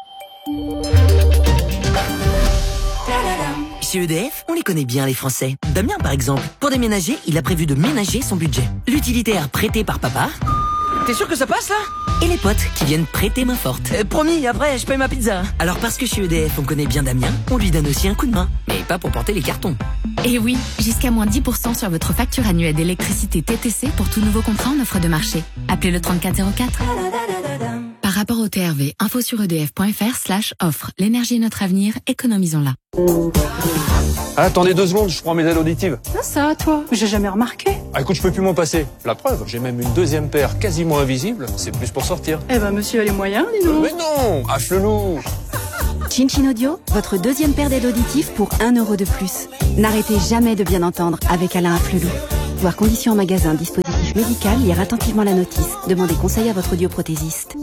Chez E D F, on les connaît bien les Français. Damien par exemple, pour déménager, il a prévu de ménager son budget. L'utilitaire prêté par papa. T'es sûr que ça passe là? Et les potes qui viennent prêter main forte. Euh, promis, après je paye ma pizza. Alors parce que chez E D F on connaît bien Damien, on lui donne aussi un coup de main. Mais pas pour porter les cartons. Et oui, jusqu'à moins dix pour cent sur votre facture annuelle d'électricité T T C pour tout nouveau contrat en offre de marché. Appelez le trente-quatre zéro quatre. Par rapport au T R V, info sur edf.fr slash offre. L'énergie est notre avenir, économisons-la. Ah, attendez deux secondes, je prends mes aides auditives. Ah ça, toi, j'ai jamais remarqué. Ah écoute, je peux plus m'en passer. La preuve, j'ai même une deuxième paire quasiment invisible. C'est plus pour sortir. Eh ben, monsieur a les moyens, dis donc. Mais non, H le loup. Chin Chin Audio, votre deuxième paire d'aides auditives pour un euro de plus. N'arrêtez jamais de bien entendre avec Alain Afflelou. Voir conditions en magasin, dispositif médical, lire attentivement la notice. Demandez conseil à votre audioprothésiste.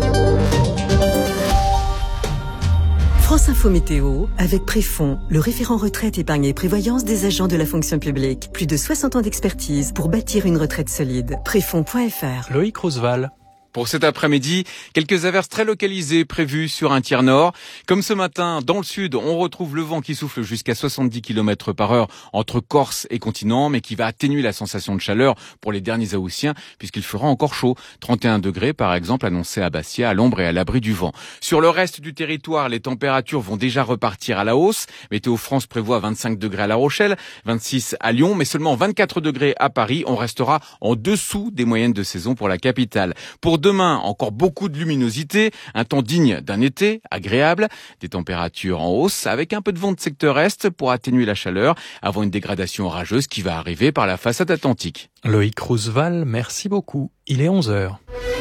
France Info Météo, avec Préfond, le référent retraite, épargne et prévoyance des agents de la fonction publique. Plus de soixante ans d'expertise pour bâtir une retraite solide. Préfond point F R. Loïc Roosevelt. Pour cet après-midi, quelques averses très localisées prévues sur un tiers nord. Comme ce matin, dans le sud, on retrouve le vent qui souffle jusqu'à soixante-dix kilomètres par heure entre Corse et continent, mais qui va atténuer la sensation de chaleur pour les derniers Haussiens, puisqu'il fera encore chaud. trente et un degrés, par exemple, annoncé à Bastia, à l'ombre et à l'abri du vent. Sur le reste du territoire, les températures vont déjà repartir à la hausse. Météo France prévoit vingt-cinq degrés à La Rochelle, vingt-six à Lyon, mais seulement vingt-quatre degrés à Paris. On restera en dessous des moyennes de saison pour la capitale. Pour demain, encore beaucoup de luminosité, un temps digne d'un été, agréable, des températures en hausse avec un peu de vent de secteur est pour atténuer la chaleur avant une dégradation orageuse qui va arriver par la façade atlantique. Loïc Roosevelt, merci beaucoup. Il est onze heures.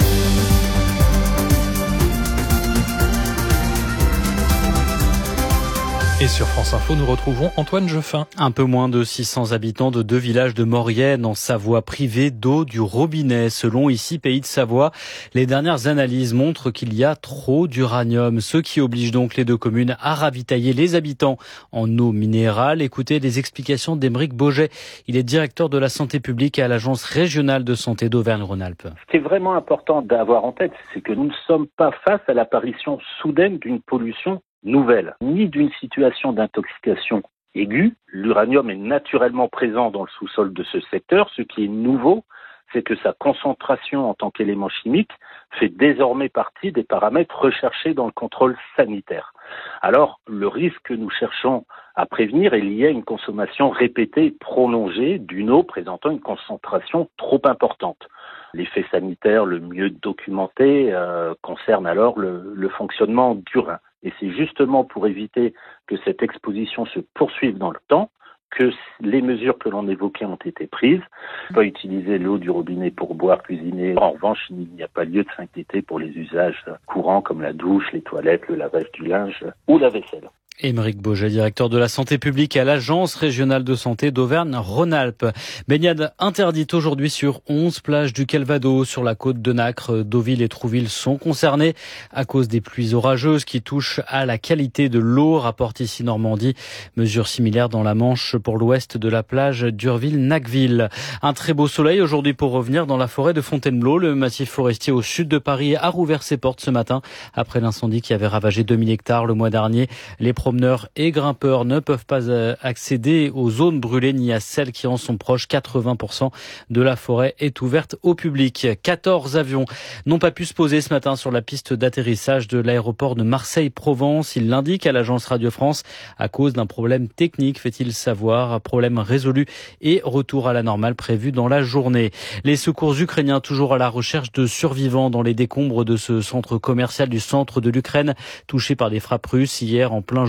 Et sur France Info, nous retrouvons Antoine Jeffin. Un peu moins de six cents habitants de deux villages de Maurienne en Savoie privés d'eau du robinet. Selon ici Pays de Savoie, les dernières analyses montrent qu'il y a trop d'uranium, ce qui oblige donc les deux communes à ravitailler les habitants en eau minérale. Écoutez les explications d'Aymeric Boget. Il est directeur de la santé publique à l'Agence régionale de santé d'Auvergne-Rhône-Alpes. Ce qui est vraiment important d'avoir en tête, c'est que nous ne sommes pas face à l'apparition soudaine d'une pollution nouvelle, ni d'une situation d'intoxication aiguë. L'uranium est naturellement présent dans le sous-sol de ce secteur. Ce qui est nouveau, c'est que sa concentration en tant qu'élément chimique fait désormais partie des paramètres recherchés dans le contrôle sanitaire. Alors, le risque que nous cherchons à prévenir est lié à une consommation répétée et prolongée d'une eau présentant une concentration trop importante. L'effet sanitaire le mieux documenté euh, concerne alors le, le fonctionnement du rein. Et c'est justement pour éviter que cette exposition se poursuive dans le temps que les mesures que l'on évoquait ont été prises. On peut utiliser l'eau du robinet pour boire, cuisiner. En revanche, il n'y a pas lieu de s'inquiéter pour les usages courants comme la douche, les toilettes, le lavage du linge ou la vaisselle. Aymeric Boget, directeur de la santé publique à l'Agence régionale de santé d'Auvergne-Rhône-Alpes. Baignade interdite aujourd'hui sur onze plages du Calvados. Sur la côte de Nacre, Deauville et Trouville sont concernés à cause des pluies orageuses qui touchent à la qualité de l'eau, rapporte ici Normandie. Mesure similaire dans la Manche pour l'ouest de la plage d'Urville-Nacqueville. Un très beau soleil aujourd'hui pour revenir dans la forêt de Fontainebleau. Le massif forestier au sud de Paris a rouvert ses portes ce matin après l'incendie qui avait ravagé deux mille hectares le mois dernier. Les promeneurs et grimpeurs ne peuvent pas accéder aux zones brûlées ni à celles qui en sont proches. quatre-vingts pour cent de la forêt est ouverte au public. quatorze avions n'ont pas pu se poser ce matin sur la piste d'atterrissage de l'aéroport de Marseille-Provence. Il l'indique à l'agence Radio France à cause d'un problème technique, fait-il savoir. Problème résolu et retour à la normale prévu dans la journée. Les secours ukrainiens toujours à la recherche de survivants dans les décombres de ce centre commercial du centre de l'Ukraine touché par des frappes russes hier en plein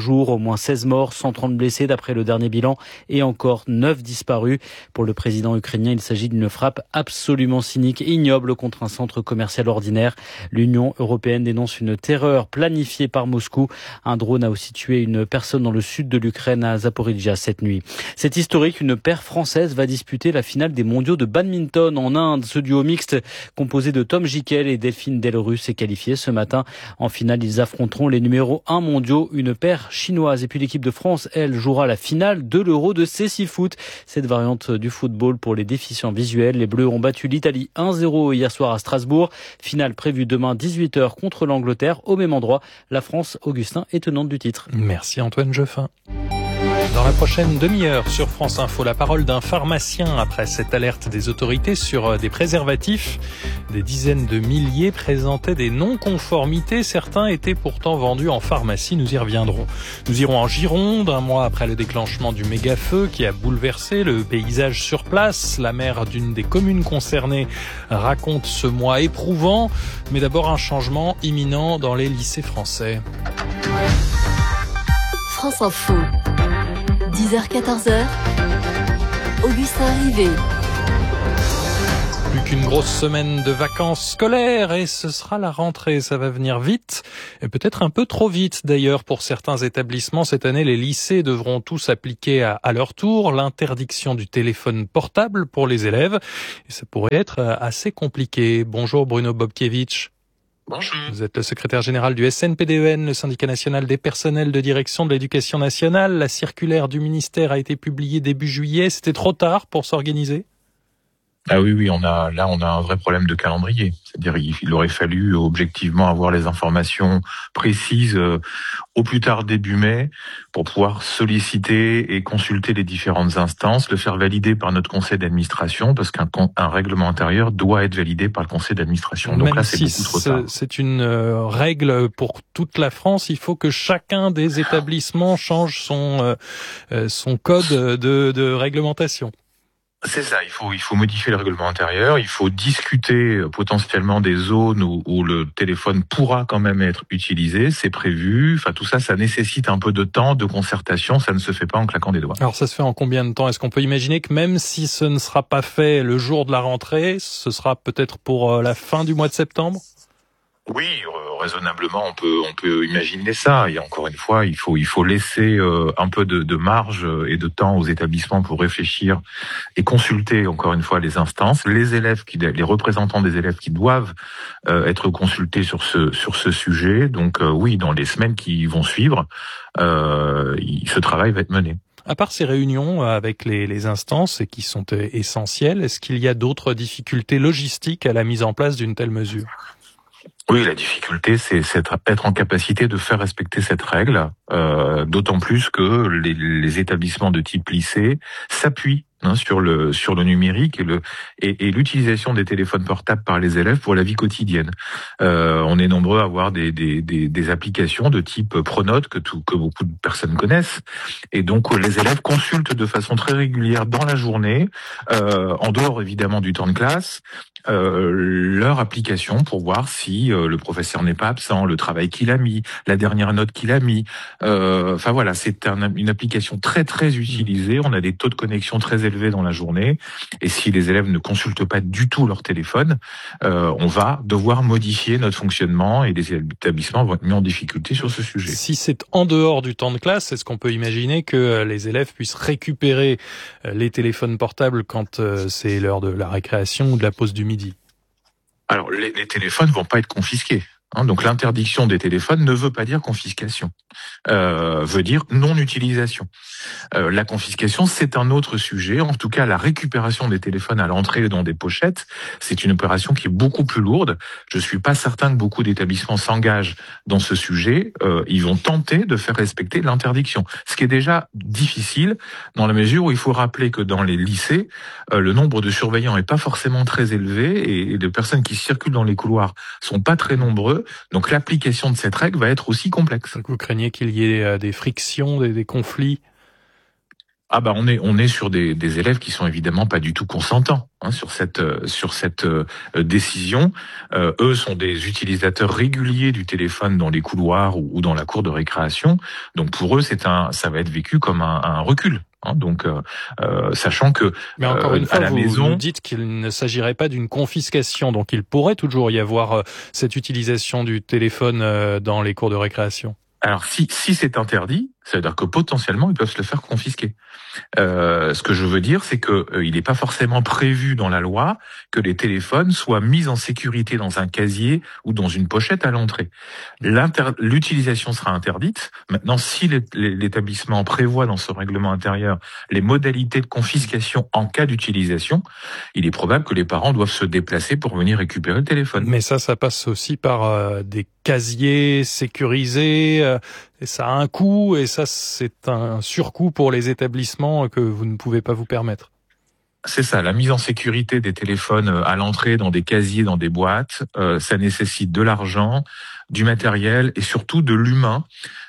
jour, au moins seize morts, cent trente blessés d'après le dernier bilan et encore neuf disparus. Pour le président ukrainien, il s'agit d'une frappe absolument cynique et ignoble contre un centre commercial ordinaire. L'Union européenne dénonce une terreur planifiée par Moscou. Un drone a aussi tué une personne dans le sud de l'Ukraine à Zaporizhzhia cette nuit. C'est historique, une paire française va disputer la finale des mondiaux de badminton en Inde. Ce duo mixte composé de Tom Jikel et Delphine Delrusse s'est qualifié ce matin. En finale, ils affronteront les numéros un mondiaux, une paire chinoise. Et puis l'équipe de France, elle, jouera la finale de l'Euro de cécifoot. Cette variante du football pour les déficients visuels. Les Bleus ont battu l'Italie un zéro hier soir à Strasbourg. Finale prévue demain dix-huit heures contre l'Angleterre. Au même endroit, la France, Augustin, est tenante du titre. Merci Antoine Jeffin. Dans la prochaine demi-heure sur France Info, la parole d'un pharmacien après cette alerte des autorités sur des préservatifs. Des dizaines de milliers présentaient des non-conformités. Certains étaient pourtant vendus en pharmacie. Nous y reviendrons. Nous irons en Gironde, un mois après le déclenchement du méga-feu qui a bouleversé le paysage sur place. La maire d'une des communes concernées raconte ce mois éprouvant. Mais d'abord un changement imminent dans les lycées français. France Info. dix heures quatorze heures, Augustin Rivet. Plus qu'une grosse semaine de vacances scolaires et ce sera la rentrée. Ça va venir vite et peut-être un peu trop vite d'ailleurs pour certains établissements. Cette année, les lycées devront tous appliquer à, à leur tour l'interdiction du téléphone portable pour les élèves. Et ça pourrait être assez compliqué. Bonjour Bruno Bobkiewicz. Bonjour. Vous êtes le secrétaire général du S N P D E N, le syndicat national des personnels de direction de l'éducation nationale. La circulaire du ministère a été publiée début juillet. C'était trop tard pour s'organiser ? Ah oui, oui, on a là, on a un vrai problème de calendrier. C'est-à-dire, il aurait fallu objectivement avoir les informations précises euh, au plus tard début mai pour pouvoir solliciter et consulter les différentes instances, le faire valider par notre conseil d'administration, parce qu'un un règlement intérieur doit être validé par le conseil d'administration. Donc Même là, c'est si beaucoup trop tard. C'est une euh, règle pour toute la France. Il faut que chacun des établissements change son euh, son code de, de réglementation. C'est ça, il faut il faut modifier le règlement intérieur, il faut discuter potentiellement des zones où, où le téléphone pourra quand même être utilisé, c'est prévu. Enfin tout ça, ça nécessite un peu de temps, de concertation, ça ne se fait pas en claquant des doigts. Alors ça se fait en combien de temps ? Est-ce qu'on peut imaginer que même si ce ne sera pas fait le jour de la rentrée, ce sera peut-être pour la fin du mois de septembre ? Oui, euh, raisonnablement, on peut on peut imaginer ça. Et encore une fois, il faut il faut laisser euh, un peu de, de marge et de temps aux établissements pour réfléchir et consulter encore une fois les instances, les élèves qui les représentants des élèves qui doivent euh, être consultés sur ce sur ce sujet. Donc euh, oui, dans les semaines qui vont suivre, euh, ce travail va être mené. À part ces réunions avec les, les instances et qui sont essentielles, est-ce qu'il y a d'autres difficultés logistiques à la mise en place d'une telle mesure ? Oui, la difficulté, c'est être en capacité de faire respecter cette règle, euh, d'autant plus que les, les établissements de type lycée s'appuient hein, sur le sur le numérique et le et, et l'utilisation des téléphones portables par les élèves pour la vie quotidienne. Euh, on est nombreux à avoir des des des, des applications de type Pronote que tout que beaucoup de personnes connaissent, et donc les élèves consultent de façon très régulière dans la journée, euh, en dehors évidemment du temps de classe, Euh, leur application pour voir si euh, le professeur n'est pas absent, le travail qu'il a mis, la dernière note qu'il a mis. Euh, enfin voilà, c'est un, une application très très utilisée. On a des taux de connexion très élevés dans la journée. Et si les élèves ne consultent pas du tout leur téléphone, euh, on va devoir modifier notre fonctionnement et les établissements vont être mis en difficulté sur ce sujet. Si c'est en dehors du temps de classe, est-ce qu'on peut imaginer que les élèves puissent récupérer les téléphones portables quand c'est l'heure de la récréation ou de la pause du midi ? Alors, les, les téléphones vont pas être confisqués. Hein, donc, l'interdiction des téléphones ne veut pas dire confiscation, euh, veut dire non-utilisation. Euh, la confiscation, c'est un autre sujet. En tout cas, la récupération des téléphones à l'entrée dans des pochettes, c'est une opération qui est beaucoup plus lourde. Je suis pas certain que beaucoup d'établissements s'engagent dans ce sujet. Euh, ils vont tenter de faire respecter l'interdiction, ce qui est déjà difficile dans la mesure où il faut rappeler que dans les lycées, euh, le nombre de surveillants est pas forcément très élevé et, et de personnes qui circulent dans les couloirs sont pas très nombreux. Donc l'application de cette règle va être aussi complexe. Vous craignez qu'il y ait des frictions, des, des conflits ? Ah bah on est on est sur des, des élèves qui sont évidemment pas du tout consentants hein, sur cette euh, sur cette euh, décision. Euh, eux sont des utilisateurs réguliers du téléphone dans les couloirs ou, ou dans la cour de récréation. Donc pour eux c'est un ça va être vécu comme un, un recul. Hein, donc euh, euh, sachant que mais encore euh, une fois à la vous maison, nous dites qu'il ne s'agirait pas d'une confiscation, donc il pourrait toujours y avoir euh, cette utilisation du téléphone euh, dans les cours de récréation. Alors si si c'est interdit, ça veut dire que potentiellement ils peuvent se le faire confisquer. Euh, ce que je veux dire, c'est que euh, il n'est pas forcément prévu dans la loi que les téléphones soient mis en sécurité dans un casier ou dans une pochette à l'entrée. L'inter- l'utilisation sera interdite. Maintenant, si l'établissement prévoit dans son règlement intérieur les modalités de confiscation en cas d'utilisation, il est probable que les parents doivent se déplacer pour venir récupérer le téléphone. Mais ça, ça passe aussi par euh, des casiers sécurisés. Euh, et ça a un coût, et ça, c'est un surcoût pour les établissements que vous ne pouvez pas vous permettre. C'est ça, la mise en sécurité des téléphones à l'entrée, dans des casiers, dans des boîtes, euh, ça nécessite de l'argent, du matériel et surtout de l'humain.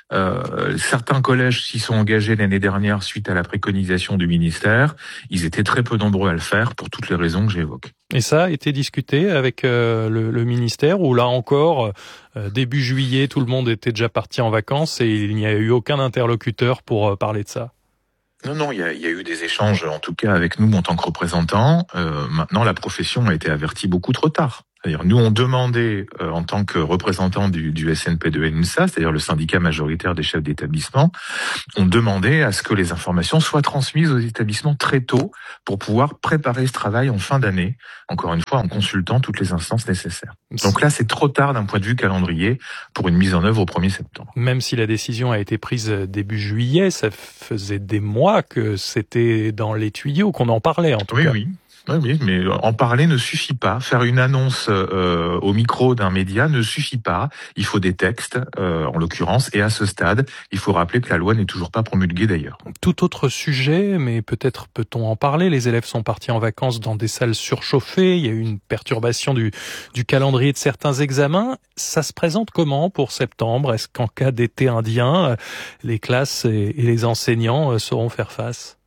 Euh, certains collèges s'y sont engagés l'année dernière suite à la préconisation du ministère. Ils étaient très peu nombreux à le faire pour toutes les raisons que j'évoque. Et ça a été discuté avec euh, le, le ministère, où là encore, euh, début juillet, tout le monde était déjà parti en vacances et il n'y a eu aucun interlocuteur pour euh, parler de ça. Non, non, il y a, il y a eu des échanges, en tout cas avec nous en tant que représentants. Euh, maintenant, la profession a été avertie beaucoup trop tard. C'est-à-dire, nous, on demandait, euh, en tant que représentants du, du S N P deux N S A, c'est-à-dire le syndicat majoritaire des chefs d'établissement, on demandait à ce que les informations soient transmises aux établissements très tôt pour pouvoir préparer ce travail en fin d'année, encore une fois en consultant toutes les instances nécessaires. Donc là, c'est trop tard d'un point de vue calendrier pour une mise en œuvre au premier septembre. Même si la décision a été prise début juillet, ça faisait des mois que c'était dans les tuyaux, qu'on en parlait en tout oui, cas. Oui, oui. Oui, oui, mais en parler ne suffit pas. Faire une annonce euh, au micro d'un média ne suffit pas. Il faut des textes, euh, en l'occurrence, et à ce stade, il faut rappeler que la loi n'est toujours pas promulguée d'ailleurs. Tout autre sujet, mais peut-être peut-on en parler. Les élèves sont partis en vacances dans des salles surchauffées. Il y a eu une perturbation du, du calendrier de certains examens. Ça se présente comment pour septembre? Est-ce qu'en cas d'été indien, les classes et, et les enseignants sauront faire face?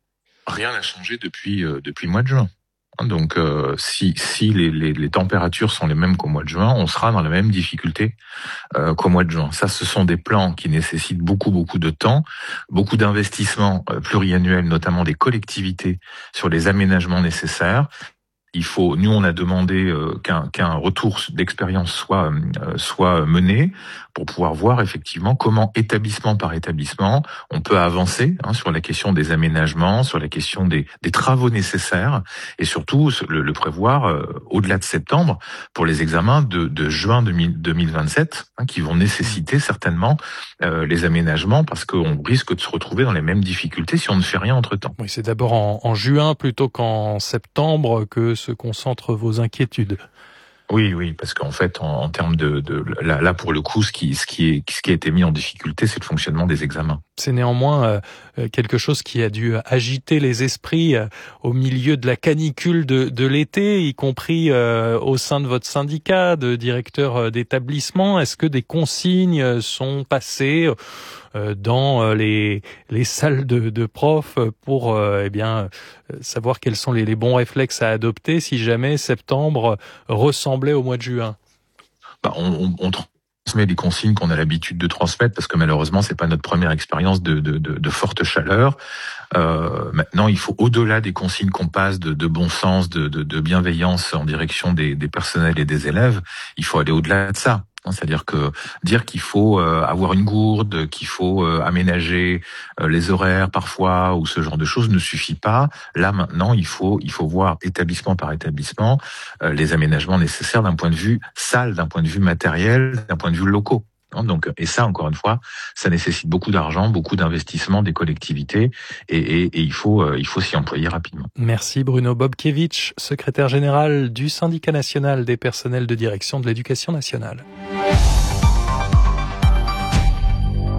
Rien n'a changé depuis euh, depuis le mois de juin. Donc, euh, si si les, les, les températures sont les mêmes qu'au mois de juin, on sera dans la même difficulté euh, qu'au mois de juin. Ça, ce sont des plans qui nécessitent beaucoup beaucoup de temps, beaucoup d'investissements euh, pluriannuels, notamment des collectivités sur les aménagements nécessaires. Il faut, nous, on a demandé euh, qu'un qu'un retour d'expérience soit euh, soit mené pour pouvoir voir effectivement comment établissement par établissement on peut avancer hein, sur la question des aménagements, sur la question des, des travaux nécessaires et surtout le, le prévoir euh, au-delà de septembre pour les examens de, de juin deux mille vingt-sept hein, qui vont nécessiter certainement euh, les aménagements parce qu'on risque de se retrouver dans les mêmes difficultés si on ne fait rien entre-temps. Oui, c'est d'abord en, en juin plutôt qu'en septembre que se concentrent vos inquiétudes. Oui, oui, parce qu'en fait, en, en termes de, de là, là, pour le coup, ce qui, ce qui est, ce qui a été mis en difficulté, c'est le fonctionnement des examens. C'est néanmoins euh, quelque chose qui a dû agiter les esprits euh, au milieu de la canicule de, de l'été, y compris euh, au sein de votre syndicat de directeurs d'établissement. Est-ce que des consignes sont passées euh, dans les, les salles de, de profs pour euh, eh bien savoir quels sont les, les bons réflexes à adopter si jamais septembre ressemblait au mois de juin? Bah, on, on, on transmet les consignes qu'on a l'habitude de transmettre parce que malheureusement c'est pas notre première expérience de, de, de, de forte chaleur. Euh, maintenant, il faut au-delà des consignes qu'on passe de, de bon sens, de, de, de bienveillance en direction des, des personnels et des élèves, il faut aller au-delà de ça. C'est-à-dire que dire qu'il faut euh, avoir une gourde, qu'il faut euh, aménager euh, les horaires parfois ou ce genre de choses ne suffit pas. Là maintenant, il faut il faut voir établissement par établissement euh, les aménagements nécessaires d'un point de vue salle, d'un point de vue matériel, d'un point de vue locaux. Donc, et ça, encore une fois, ça nécessite beaucoup d'argent, beaucoup d'investissement des collectivités, et, et, et il faut, euh, il faut s'y employer rapidement. Merci Bruno Bobkiewicz, secrétaire général du syndicat national des personnels de direction de l'éducation nationale.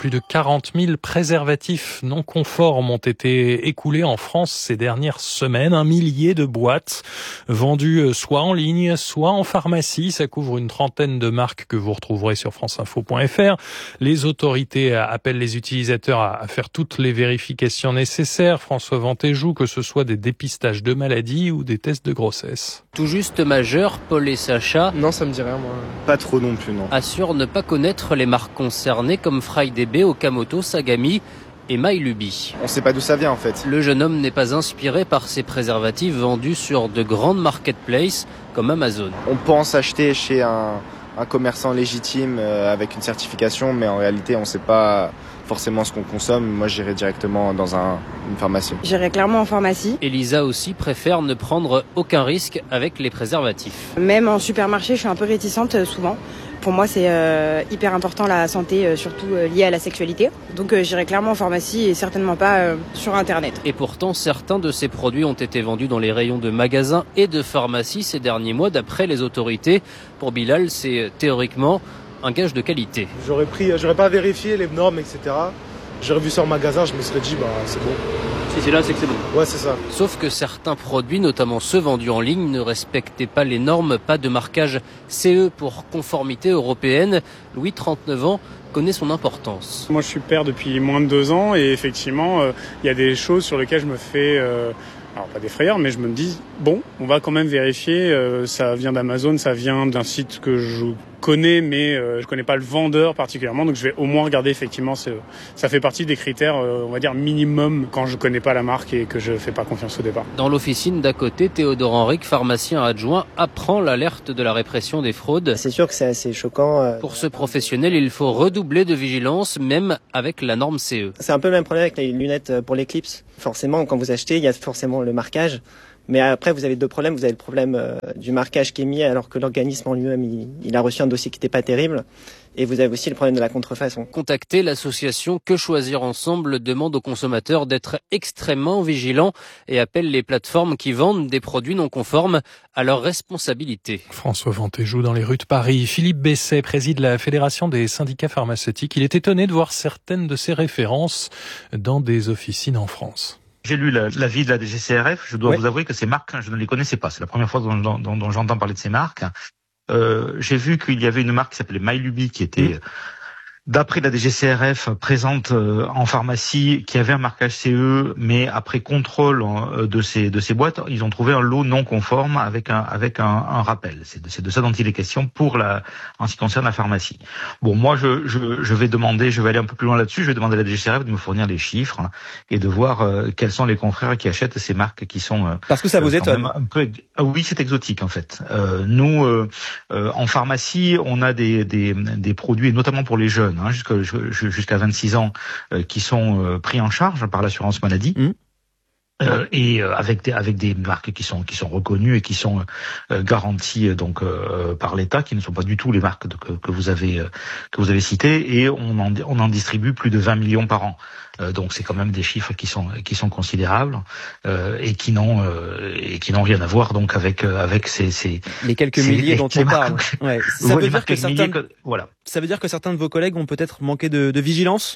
Plus de quarante mille préservatifs non conformes ont été écoulés en France ces dernières semaines. Un millier de boîtes vendues soit en ligne, soit en pharmacie. Ça couvre une trentaine de marques que vous retrouverez sur franceinfo point f r. Les autorités appellent les utilisateurs à faire toutes les vérifications nécessaires. François Ventéjou, que ce soit des dépistages de maladies ou des tests de grossesse. Tout juste majeur, Paul et Sacha... Non, ça me dit rien, moi. Pas trop non plus, non. Assurent ne pas connaître les marques concernées comme Friday, Okamoto, Sagami et MyLuby. On sait pas d'où ça vient en fait. Le jeune homme n'est pas inspiré par ces préservatifs vendus sur de grandes marketplaces comme Amazon. On pense acheter chez un, un commerçant légitime euh, avec une certification, mais en réalité on sait pas forcément ce qu'on consomme. Moi j'irai directement dans un, une pharmacie. J'irai clairement en pharmacie. Elisa aussi préfère ne prendre aucun risque avec les préservatifs. Même en supermarché, je suis un peu réticente euh, souvent. Pour moi, c'est euh, hyper important la santé, euh, surtout euh, liée à la sexualité. Donc euh, j'irai clairement en pharmacie et certainement pas euh, sur Internet. Et pourtant, certains de ces produits ont été vendus dans les rayons de magasins et de pharmacies ces derniers mois, d'après les autorités. Pour Bilal, c'est théoriquement un gage de qualité. J'aurais pris, j'aurais pas vérifié les normes, et cetera. J'aurais vu ça en magasin, je me serais dit, bah c'est bon. Si c'est là, c'est que c'est bon. Ouais, c'est ça. Sauf que certains produits, notamment ceux vendus en ligne, ne respectaient pas les normes, pas de marquage C E pour conformité européenne. Louis, trente-neuf ans, connaît son importance. Moi, je suis père depuis moins de deux ans et effectivement, il euh, y a des choses sur lesquelles je me fais... Euh, alors pas des frayeurs, mais je me dis, bon, on va quand même vérifier, euh, ça vient d'Amazon, ça vient d'un site que je connais, mais euh, je connais pas le vendeur particulièrement, donc je vais au moins regarder effectivement, ce, ça fait partie des critères, euh, on va dire minimum, quand je connais pas la marque et que je fais pas confiance au départ. Dans l'officine d'à côté, Théodore Henrique, pharmacien adjoint, apprend l'alerte de la répression des fraudes. C'est sûr que c'est assez choquant. Euh... Pour ce professionnel, il faut redoubler de vigilance, même avec la norme C E. C'est un peu le même problème avec les lunettes pour l'éclipse. Forcément, quand vous achetez, il y a forcément le marquage. Mais après, vous avez deux problèmes. Vous avez le problème euh, du marquage qui est mis alors que l'organisme en lui-même, il, il a reçu un dossier qui n'était pas terrible. Et vous avez aussi le problème de la contrefaçon. Contactez l'association Que Choisir Ensemble demande aux consommateurs d'être extrêmement vigilants et appelle les plateformes qui vendent des produits non conformes à leur responsabilité. François Ventéjou dans les rues de Paris. Philippe Besset préside la Fédération des syndicats pharmaceutiques. Il est étonné de voir certaines de ses références dans des officines en France. J'ai lu l'avis de la D G C R F. Je dois ouais. vous avouer que ces marques, je ne les connaissais pas. C'est la première fois dont, dont, dont, dont j'entends parler de ces marques. Euh, j'ai vu qu'il y avait une marque qui s'appelait MyLuby qui était, mmh. d'après la D G C R F, présente euh, en pharmacie, qui avait un marquage C E, mais après contrôle euh, de ces de ces boîtes, ils ont trouvé un lot non conforme avec un avec un, un rappel. C'est de, c'est de ça dont il est question pour la en ce qui concerne la pharmacie. Bon, moi je je je vais demander, je vais aller un peu plus loin là-dessus. Je vais demander à la D G C R F de me fournir les chiffres hein, et de voir euh, quels sont les confrères qui achètent ces marques qui sont euh, parce que ça vous euh, étonne. Un peu, ah oui, c'est exotique en fait. Euh, nous euh, euh, en pharmacie, on a des des des produits, et notamment pour les jeunes. Hein, jusqu'à, jusqu'à vingt-six ans, euh, qui sont euh, pris en charge par l'assurance maladie. Mmh. Euh, et euh, avec des avec des marques qui sont qui sont reconnues et qui sont euh, garanties donc euh, par l'État, qui ne sont pas du tout les marques de, que, que vous avez euh, que vous avez citées, et on en on en distribue plus de vingt millions par an. Euh, donc c'est quand même des chiffres qui sont qui sont considérables euh, et qui n'ont euh, et qui n'ont rien à voir donc avec euh, avec ces, ces les quelques ces, milliers dont on parle. Ouais. Ça ouais, veut dire que certains que, voilà. Ça veut dire que certains de vos collègues ont peut-être manqué de, de vigilance.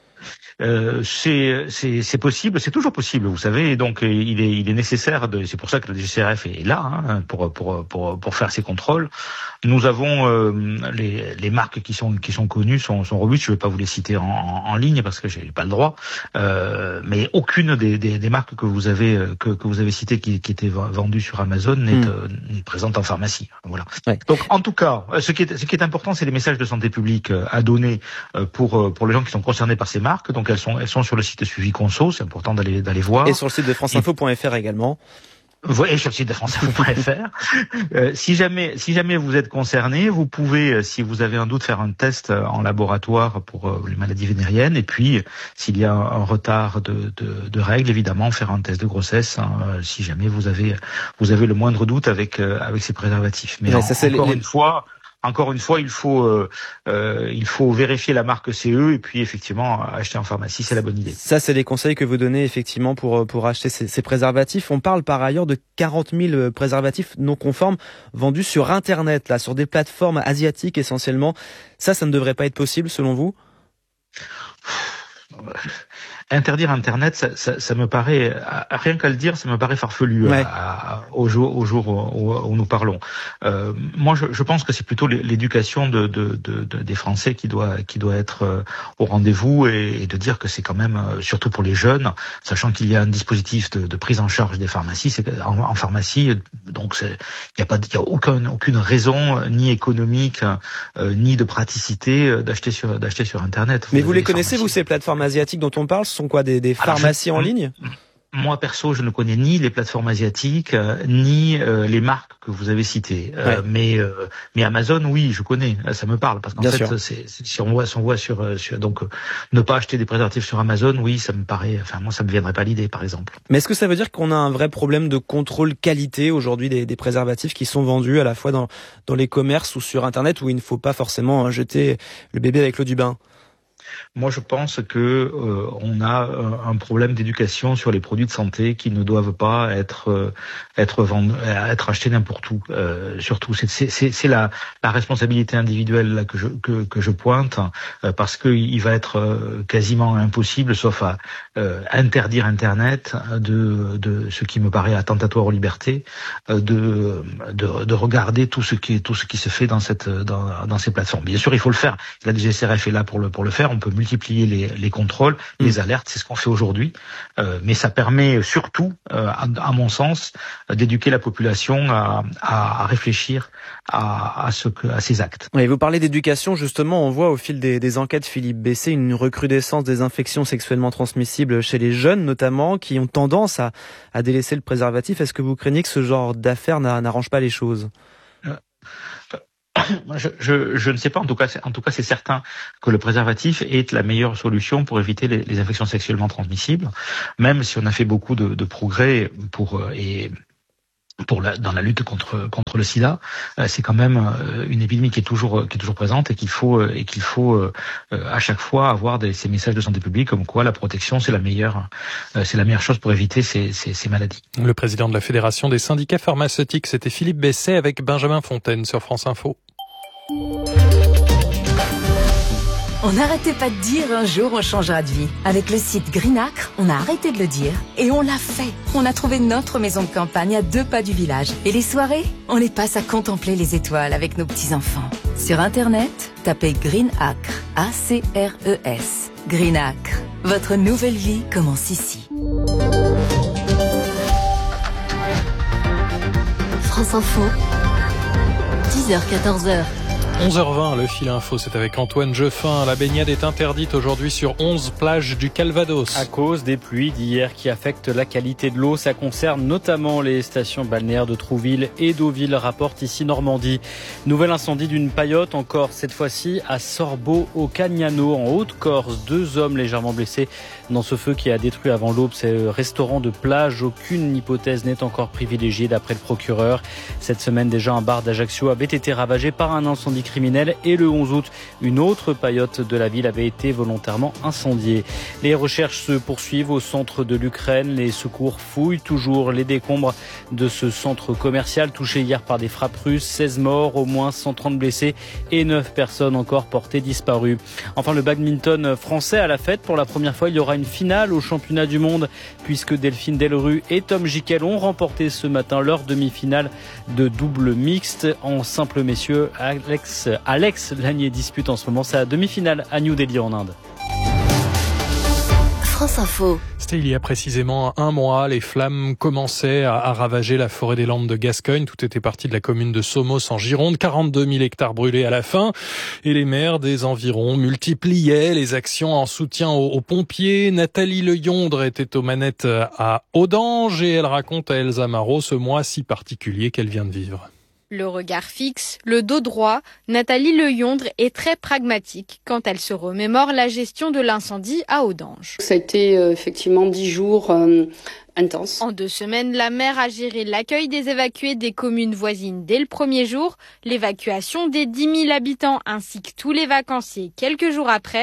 Euh, c'est, c'est, c'est possible, c'est toujours possible, vous savez. Et donc, il est, il est nécessaire de. C'est pour ça que la D G C R F est là hein, pour, pour, pour, pour faire ces contrôles. Nous avons euh, les, les marques qui sont, qui sont connues, sont, sont robustes. Je ne vais pas vous les citer en, en, en ligne parce que j'ai pas le droit. Euh, mais aucune des, des, des marques que vous avez, que, que vous avez citées qui, qui étaient vendues sur Amazon n'est mmh. euh, présente en pharmacie. Voilà. Ouais. Donc, en tout cas, ce qui est, ce qui est important, c'est les messages de santé publique à donner pour, pour les gens qui sont concernés par ces marques. Donc, elles sont, elles sont sur le site Suivi Conso, c'est important d'aller, d'aller voir. Et sur le site de franceinfo point f r également. Et sur le site de franceinfo point f r. euh, si jamais, si jamais vous êtes concerné, vous pouvez, si vous avez un doute, faire un test en laboratoire pour euh, les maladies vénériennes. Et puis, s'il y a un retard de, de, de règles, évidemment, faire un test de grossesse. Hein, si jamais vous avez, vous avez le moindre doute avec, euh, avec ces préservatifs. Mais ouais, en, ça, c'est encore les... une fois. Encore une fois, il faut euh, euh, il faut vérifier la marque C E et puis effectivement acheter en pharmacie, c'est la bonne idée. Ça, c'est les conseils que vous donnez effectivement pour pour acheter ces, ces préservatifs. On parle par ailleurs de quarante mille préservatifs non conformes vendus sur Internet, là, sur des plateformes asiatiques essentiellement. Ça, ça ne devrait pas être possible selon vous ? interdire Internet, ça, ça, ça me paraît, rien qu'à le dire, ça me paraît farfelu ouais. à, à, au jour, au jour où, où nous parlons. Euh, moi, je, je pense que c'est plutôt l'éducation de, de, de, de, des Français qui doit, qui doit être euh, au rendez-vous et, et de dire que c'est quand même, euh, surtout pour les jeunes, sachant qu'il y a un dispositif de, de prise en charge des pharmacies, c'est en, en pharmacie, donc il n'y a pas, il y a aucun, aucune raison ni économique euh, ni de praticité euh, d'acheter sur, d'acheter sur Internet. Mais vous, vous les connaissez, vous, ces plateformes asiatiques dont on parle? Ce sont quoi, des, des pharmacies Alors, je, en ligne? Moi, perso, je ne connais ni les plateformes asiatiques, euh, ni euh, les marques que vous avez citées. Euh, ouais. Mais euh, mais Amazon, oui, je connais. Ça me parle parce qu'en Bien fait, c'est, c'est, si on voit, si on voit sur, sur donc euh, ne pas acheter des préservatifs sur Amazon, oui, ça me paraît. Enfin, moi, ça me viendrait pas l'idée, par exemple. Mais est-ce que ça veut dire qu'on a un vrai problème de contrôle qualité aujourd'hui des, des préservatifs qui sont vendus à la fois dans dans les commerces ou sur Internet, où il ne faut pas forcément jeter le bébé avec l'eau du bain? Moi, je pense que euh, on a un problème d'éducation sur les produits de santé qui ne doivent pas être euh, être vendus, être achetés n'importe où. Euh, surtout, c'est c'est c'est la la responsabilité individuelle là que je que que je pointe euh, parce que il va être euh, quasiment impossible, sauf à euh, interdire Internet, de de ce qui me paraît attentatoire aux libertés, euh, de de de regarder tout ce qui tout ce qui se fait dans cette dans dans ces plateformes. Bien sûr, il faut le faire. La D G C R F est là pour le pour le faire. On peut multiplier les, les contrôles, mmh. les alertes, c'est ce qu'on fait aujourd'hui. Euh, mais ça permet surtout, euh, à, à mon sens, d'éduquer la population à, à, à réfléchir à, à, ce que, à ces actes. Oui, vous parlez d'éducation, justement, on voit au fil des, des enquêtes, Philippe Bessé, une recrudescence des infections sexuellement transmissibles chez les jeunes, notamment, qui ont tendance à, à délaisser le préservatif. Est-ce que vous craignez que ce genre d'affaires n'arrange pas les choses ? euh, Je, je, je ne sais pas. En tout cas, c'est, en tout cas, c'est certain que le préservatif est la meilleure solution pour éviter les, les infections sexuellement transmissibles. Même si on a fait beaucoup de, de progrès pour et pour la, dans la lutte contre contre le SIDA, c'est quand même une épidémie qui est toujours qui est toujours présente et qu'il faut et qu'il faut à chaque fois avoir des, ces messages de santé publique comme quoi la protection c'est la meilleure c'est la meilleure chose pour éviter ces, ces, ces maladies. Le président de la Fédération des syndicats pharmaceutiques, c'était Philippe Bessé avec Benjamin Fontaine sur France Info. On n'arrêtait pas de dire un jour on changera de vie. Avec le site Greenacre, on a arrêté de le dire et on l'a fait. On a trouvé notre maison de campagne à deux pas du village. Et les soirées, on les passe à contempler les étoiles avec nos petits-enfants. Sur Internet, tapez Greenacre, A C R E S. Greenacre, votre nouvelle vie commence ici. France Info, dix heures quatorze heures. onze heures vingt, le fil info, c'est avec Antoine Jeffin. La baignade est interdite aujourd'hui sur onze plages du Calvados. À cause des pluies d'hier qui affectent la qualité de l'eau, ça concerne notamment les stations balnéaires de Trouville et Deauville, rapporte ici Normandie. Nouvel incendie d'une paillote, encore cette fois-ci à Sorbeau au Cagnano, en Haute-Corse. Deux hommes légèrement blessés dans ce feu qui a détruit avant l'aube ces restaurants de plage. Aucune hypothèse n'est encore privilégiée d'après le procureur. Cette semaine déjà, un bar d'Ajaccio avait été ravagé par un incendie criminel et le onze août, une autre paillote de la ville avait été volontairement incendiée. Les recherches se poursuivent au centre de l'Ukraine. Les secours fouillent toujours les décombres de ce centre commercial touché hier par des frappes russes. seize morts, au moins cent trente blessés et neuf personnes encore portées disparues. Enfin, le badminton français à la fête. Pour la première fois, il y aura une finale au championnat du monde puisque Delphine Delru et Tom Gickel ont remporté ce matin leur demi-finale de double mixte. En simple messieurs, Alex Alex Lanier dispute en ce moment sa demi-finale à New Delhi en Inde. France Info. C'était il y a précisément un mois, les flammes commençaient à, à ravager la forêt des Landes de Gascogne. Tout était parti de la commune de Somos en Gironde, quarante-deux mille hectares brûlés à la fin. Et les maires des environs multipliaient les actions en soutien aux, aux pompiers. Nathalie Leyondre était aux manettes à Audange et elle raconte à Elsa Marot ce mois si particulier qu'elle vient de vivre. Le regard fixe, le dos droit, Nathalie Leyondre est très pragmatique quand elle se remémore la gestion de l'incendie à Audange. Ça a été euh, effectivement dix jours euh, intenses. En deux semaines, la maire a géré l'accueil des évacués des communes voisines dès le premier jour, l'évacuation des dix mille habitants ainsi que tous les vacanciers quelques jours après.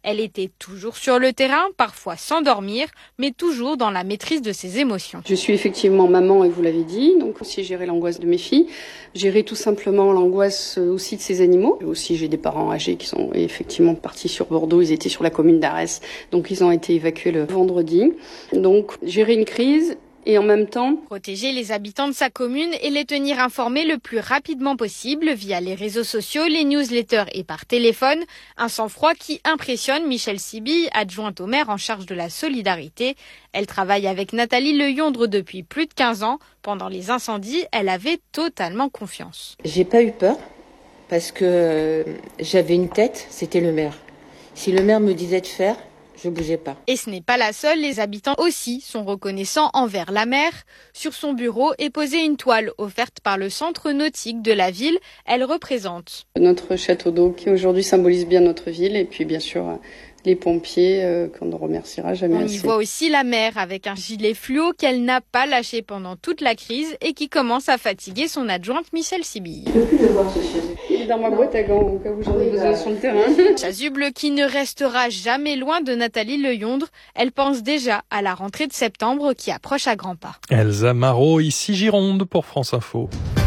Elle était toujours sur le terrain, parfois sans dormir, mais toujours dans la maîtrise de ses émotions. Je suis effectivement maman et vous l'avez dit, donc aussi gérer l'angoisse de mes filles, gérer tout simplement l'angoisse aussi de ces animaux. Et aussi j'ai des parents âgés qui sont effectivement partis sur Bordeaux, ils étaient sur la commune d'Arès, donc ils ont été évacués le vendredi. Donc gérer une crise et en même temps protéger les habitants de sa commune et les tenir informés le plus rapidement possible via les réseaux sociaux, les newsletters et par téléphone. Un sang-froid qui impressionne Michèle Sibille, adjointe au maire en charge de la solidarité. Elle travaille avec Nathalie Leyondre depuis plus de quinze ans. Pendant les incendies, elle avait totalement confiance. J'ai pas eu peur parce que j'avais une tête, c'était le maire. Si le maire me disait de faire, je bougeais pas. Et ce n'est pas la seule, les habitants aussi sont reconnaissants envers la maire. Sur son bureau est posée une toile offerte par le centre nautique de la ville. Elle représente notre château d'eau qui aujourd'hui symbolise bien notre ville et puis bien sûr les pompiers euh, qu'on ne remerciera jamais On assez. y voit aussi la mère avec un gilet fluo qu'elle n'a pas lâché pendant toute la crise et qui commence à fatiguer son adjointe Michèle Sibille. Je ne peux plus le voir ce chasuble. Il est dans ma boîte à gants au cas où j'en ai besoin sur le terrain. Chasuble qui ne restera jamais loin de Nathalie Leyondre. Elle pense déjà à la rentrée de septembre qui approche à grands pas. Elsa Marot, ici Gironde pour France Info.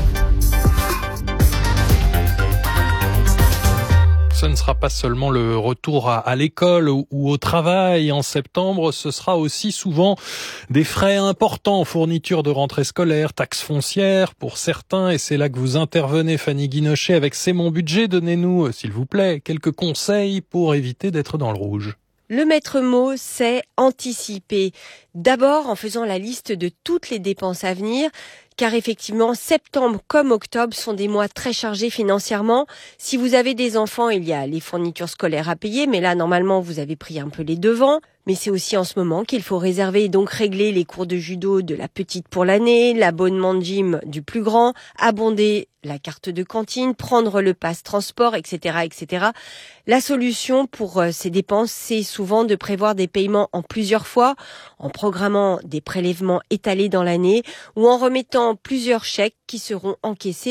Ce ne sera pas seulement le retour à, à l'école ou, ou au travail en septembre, ce sera aussi souvent des frais importants, fourniture de rentrée scolaire, taxes foncières pour certains, et c'est là que vous intervenez, Fanny Guinochet, avec C'est mon budget. Donnez-nous, s'il vous plaît, quelques conseils pour éviter d'être dans le rouge. Le maître mot, c'est anticiper. D'abord en faisant la liste de toutes les dépenses à venir, car effectivement, septembre comme octobre sont des mois très chargés financièrement. Si vous avez des enfants, il y a les fournitures scolaires à payer, mais là, normalement, vous avez pris un peu les devants. Mais c'est aussi en ce moment qu'il faut réserver et donc régler les cours de judo de la petite pour l'année, l'abonnement de gym du plus grand, abonder la carte de cantine, prendre le pass transport, et cetera, et cetera. La solution pour ces dépenses, c'est souvent de prévoir des paiements en plusieurs fois, en programmant des prélèvements étalés dans l'année ou en remettant plusieurs chèques qui seront encaissés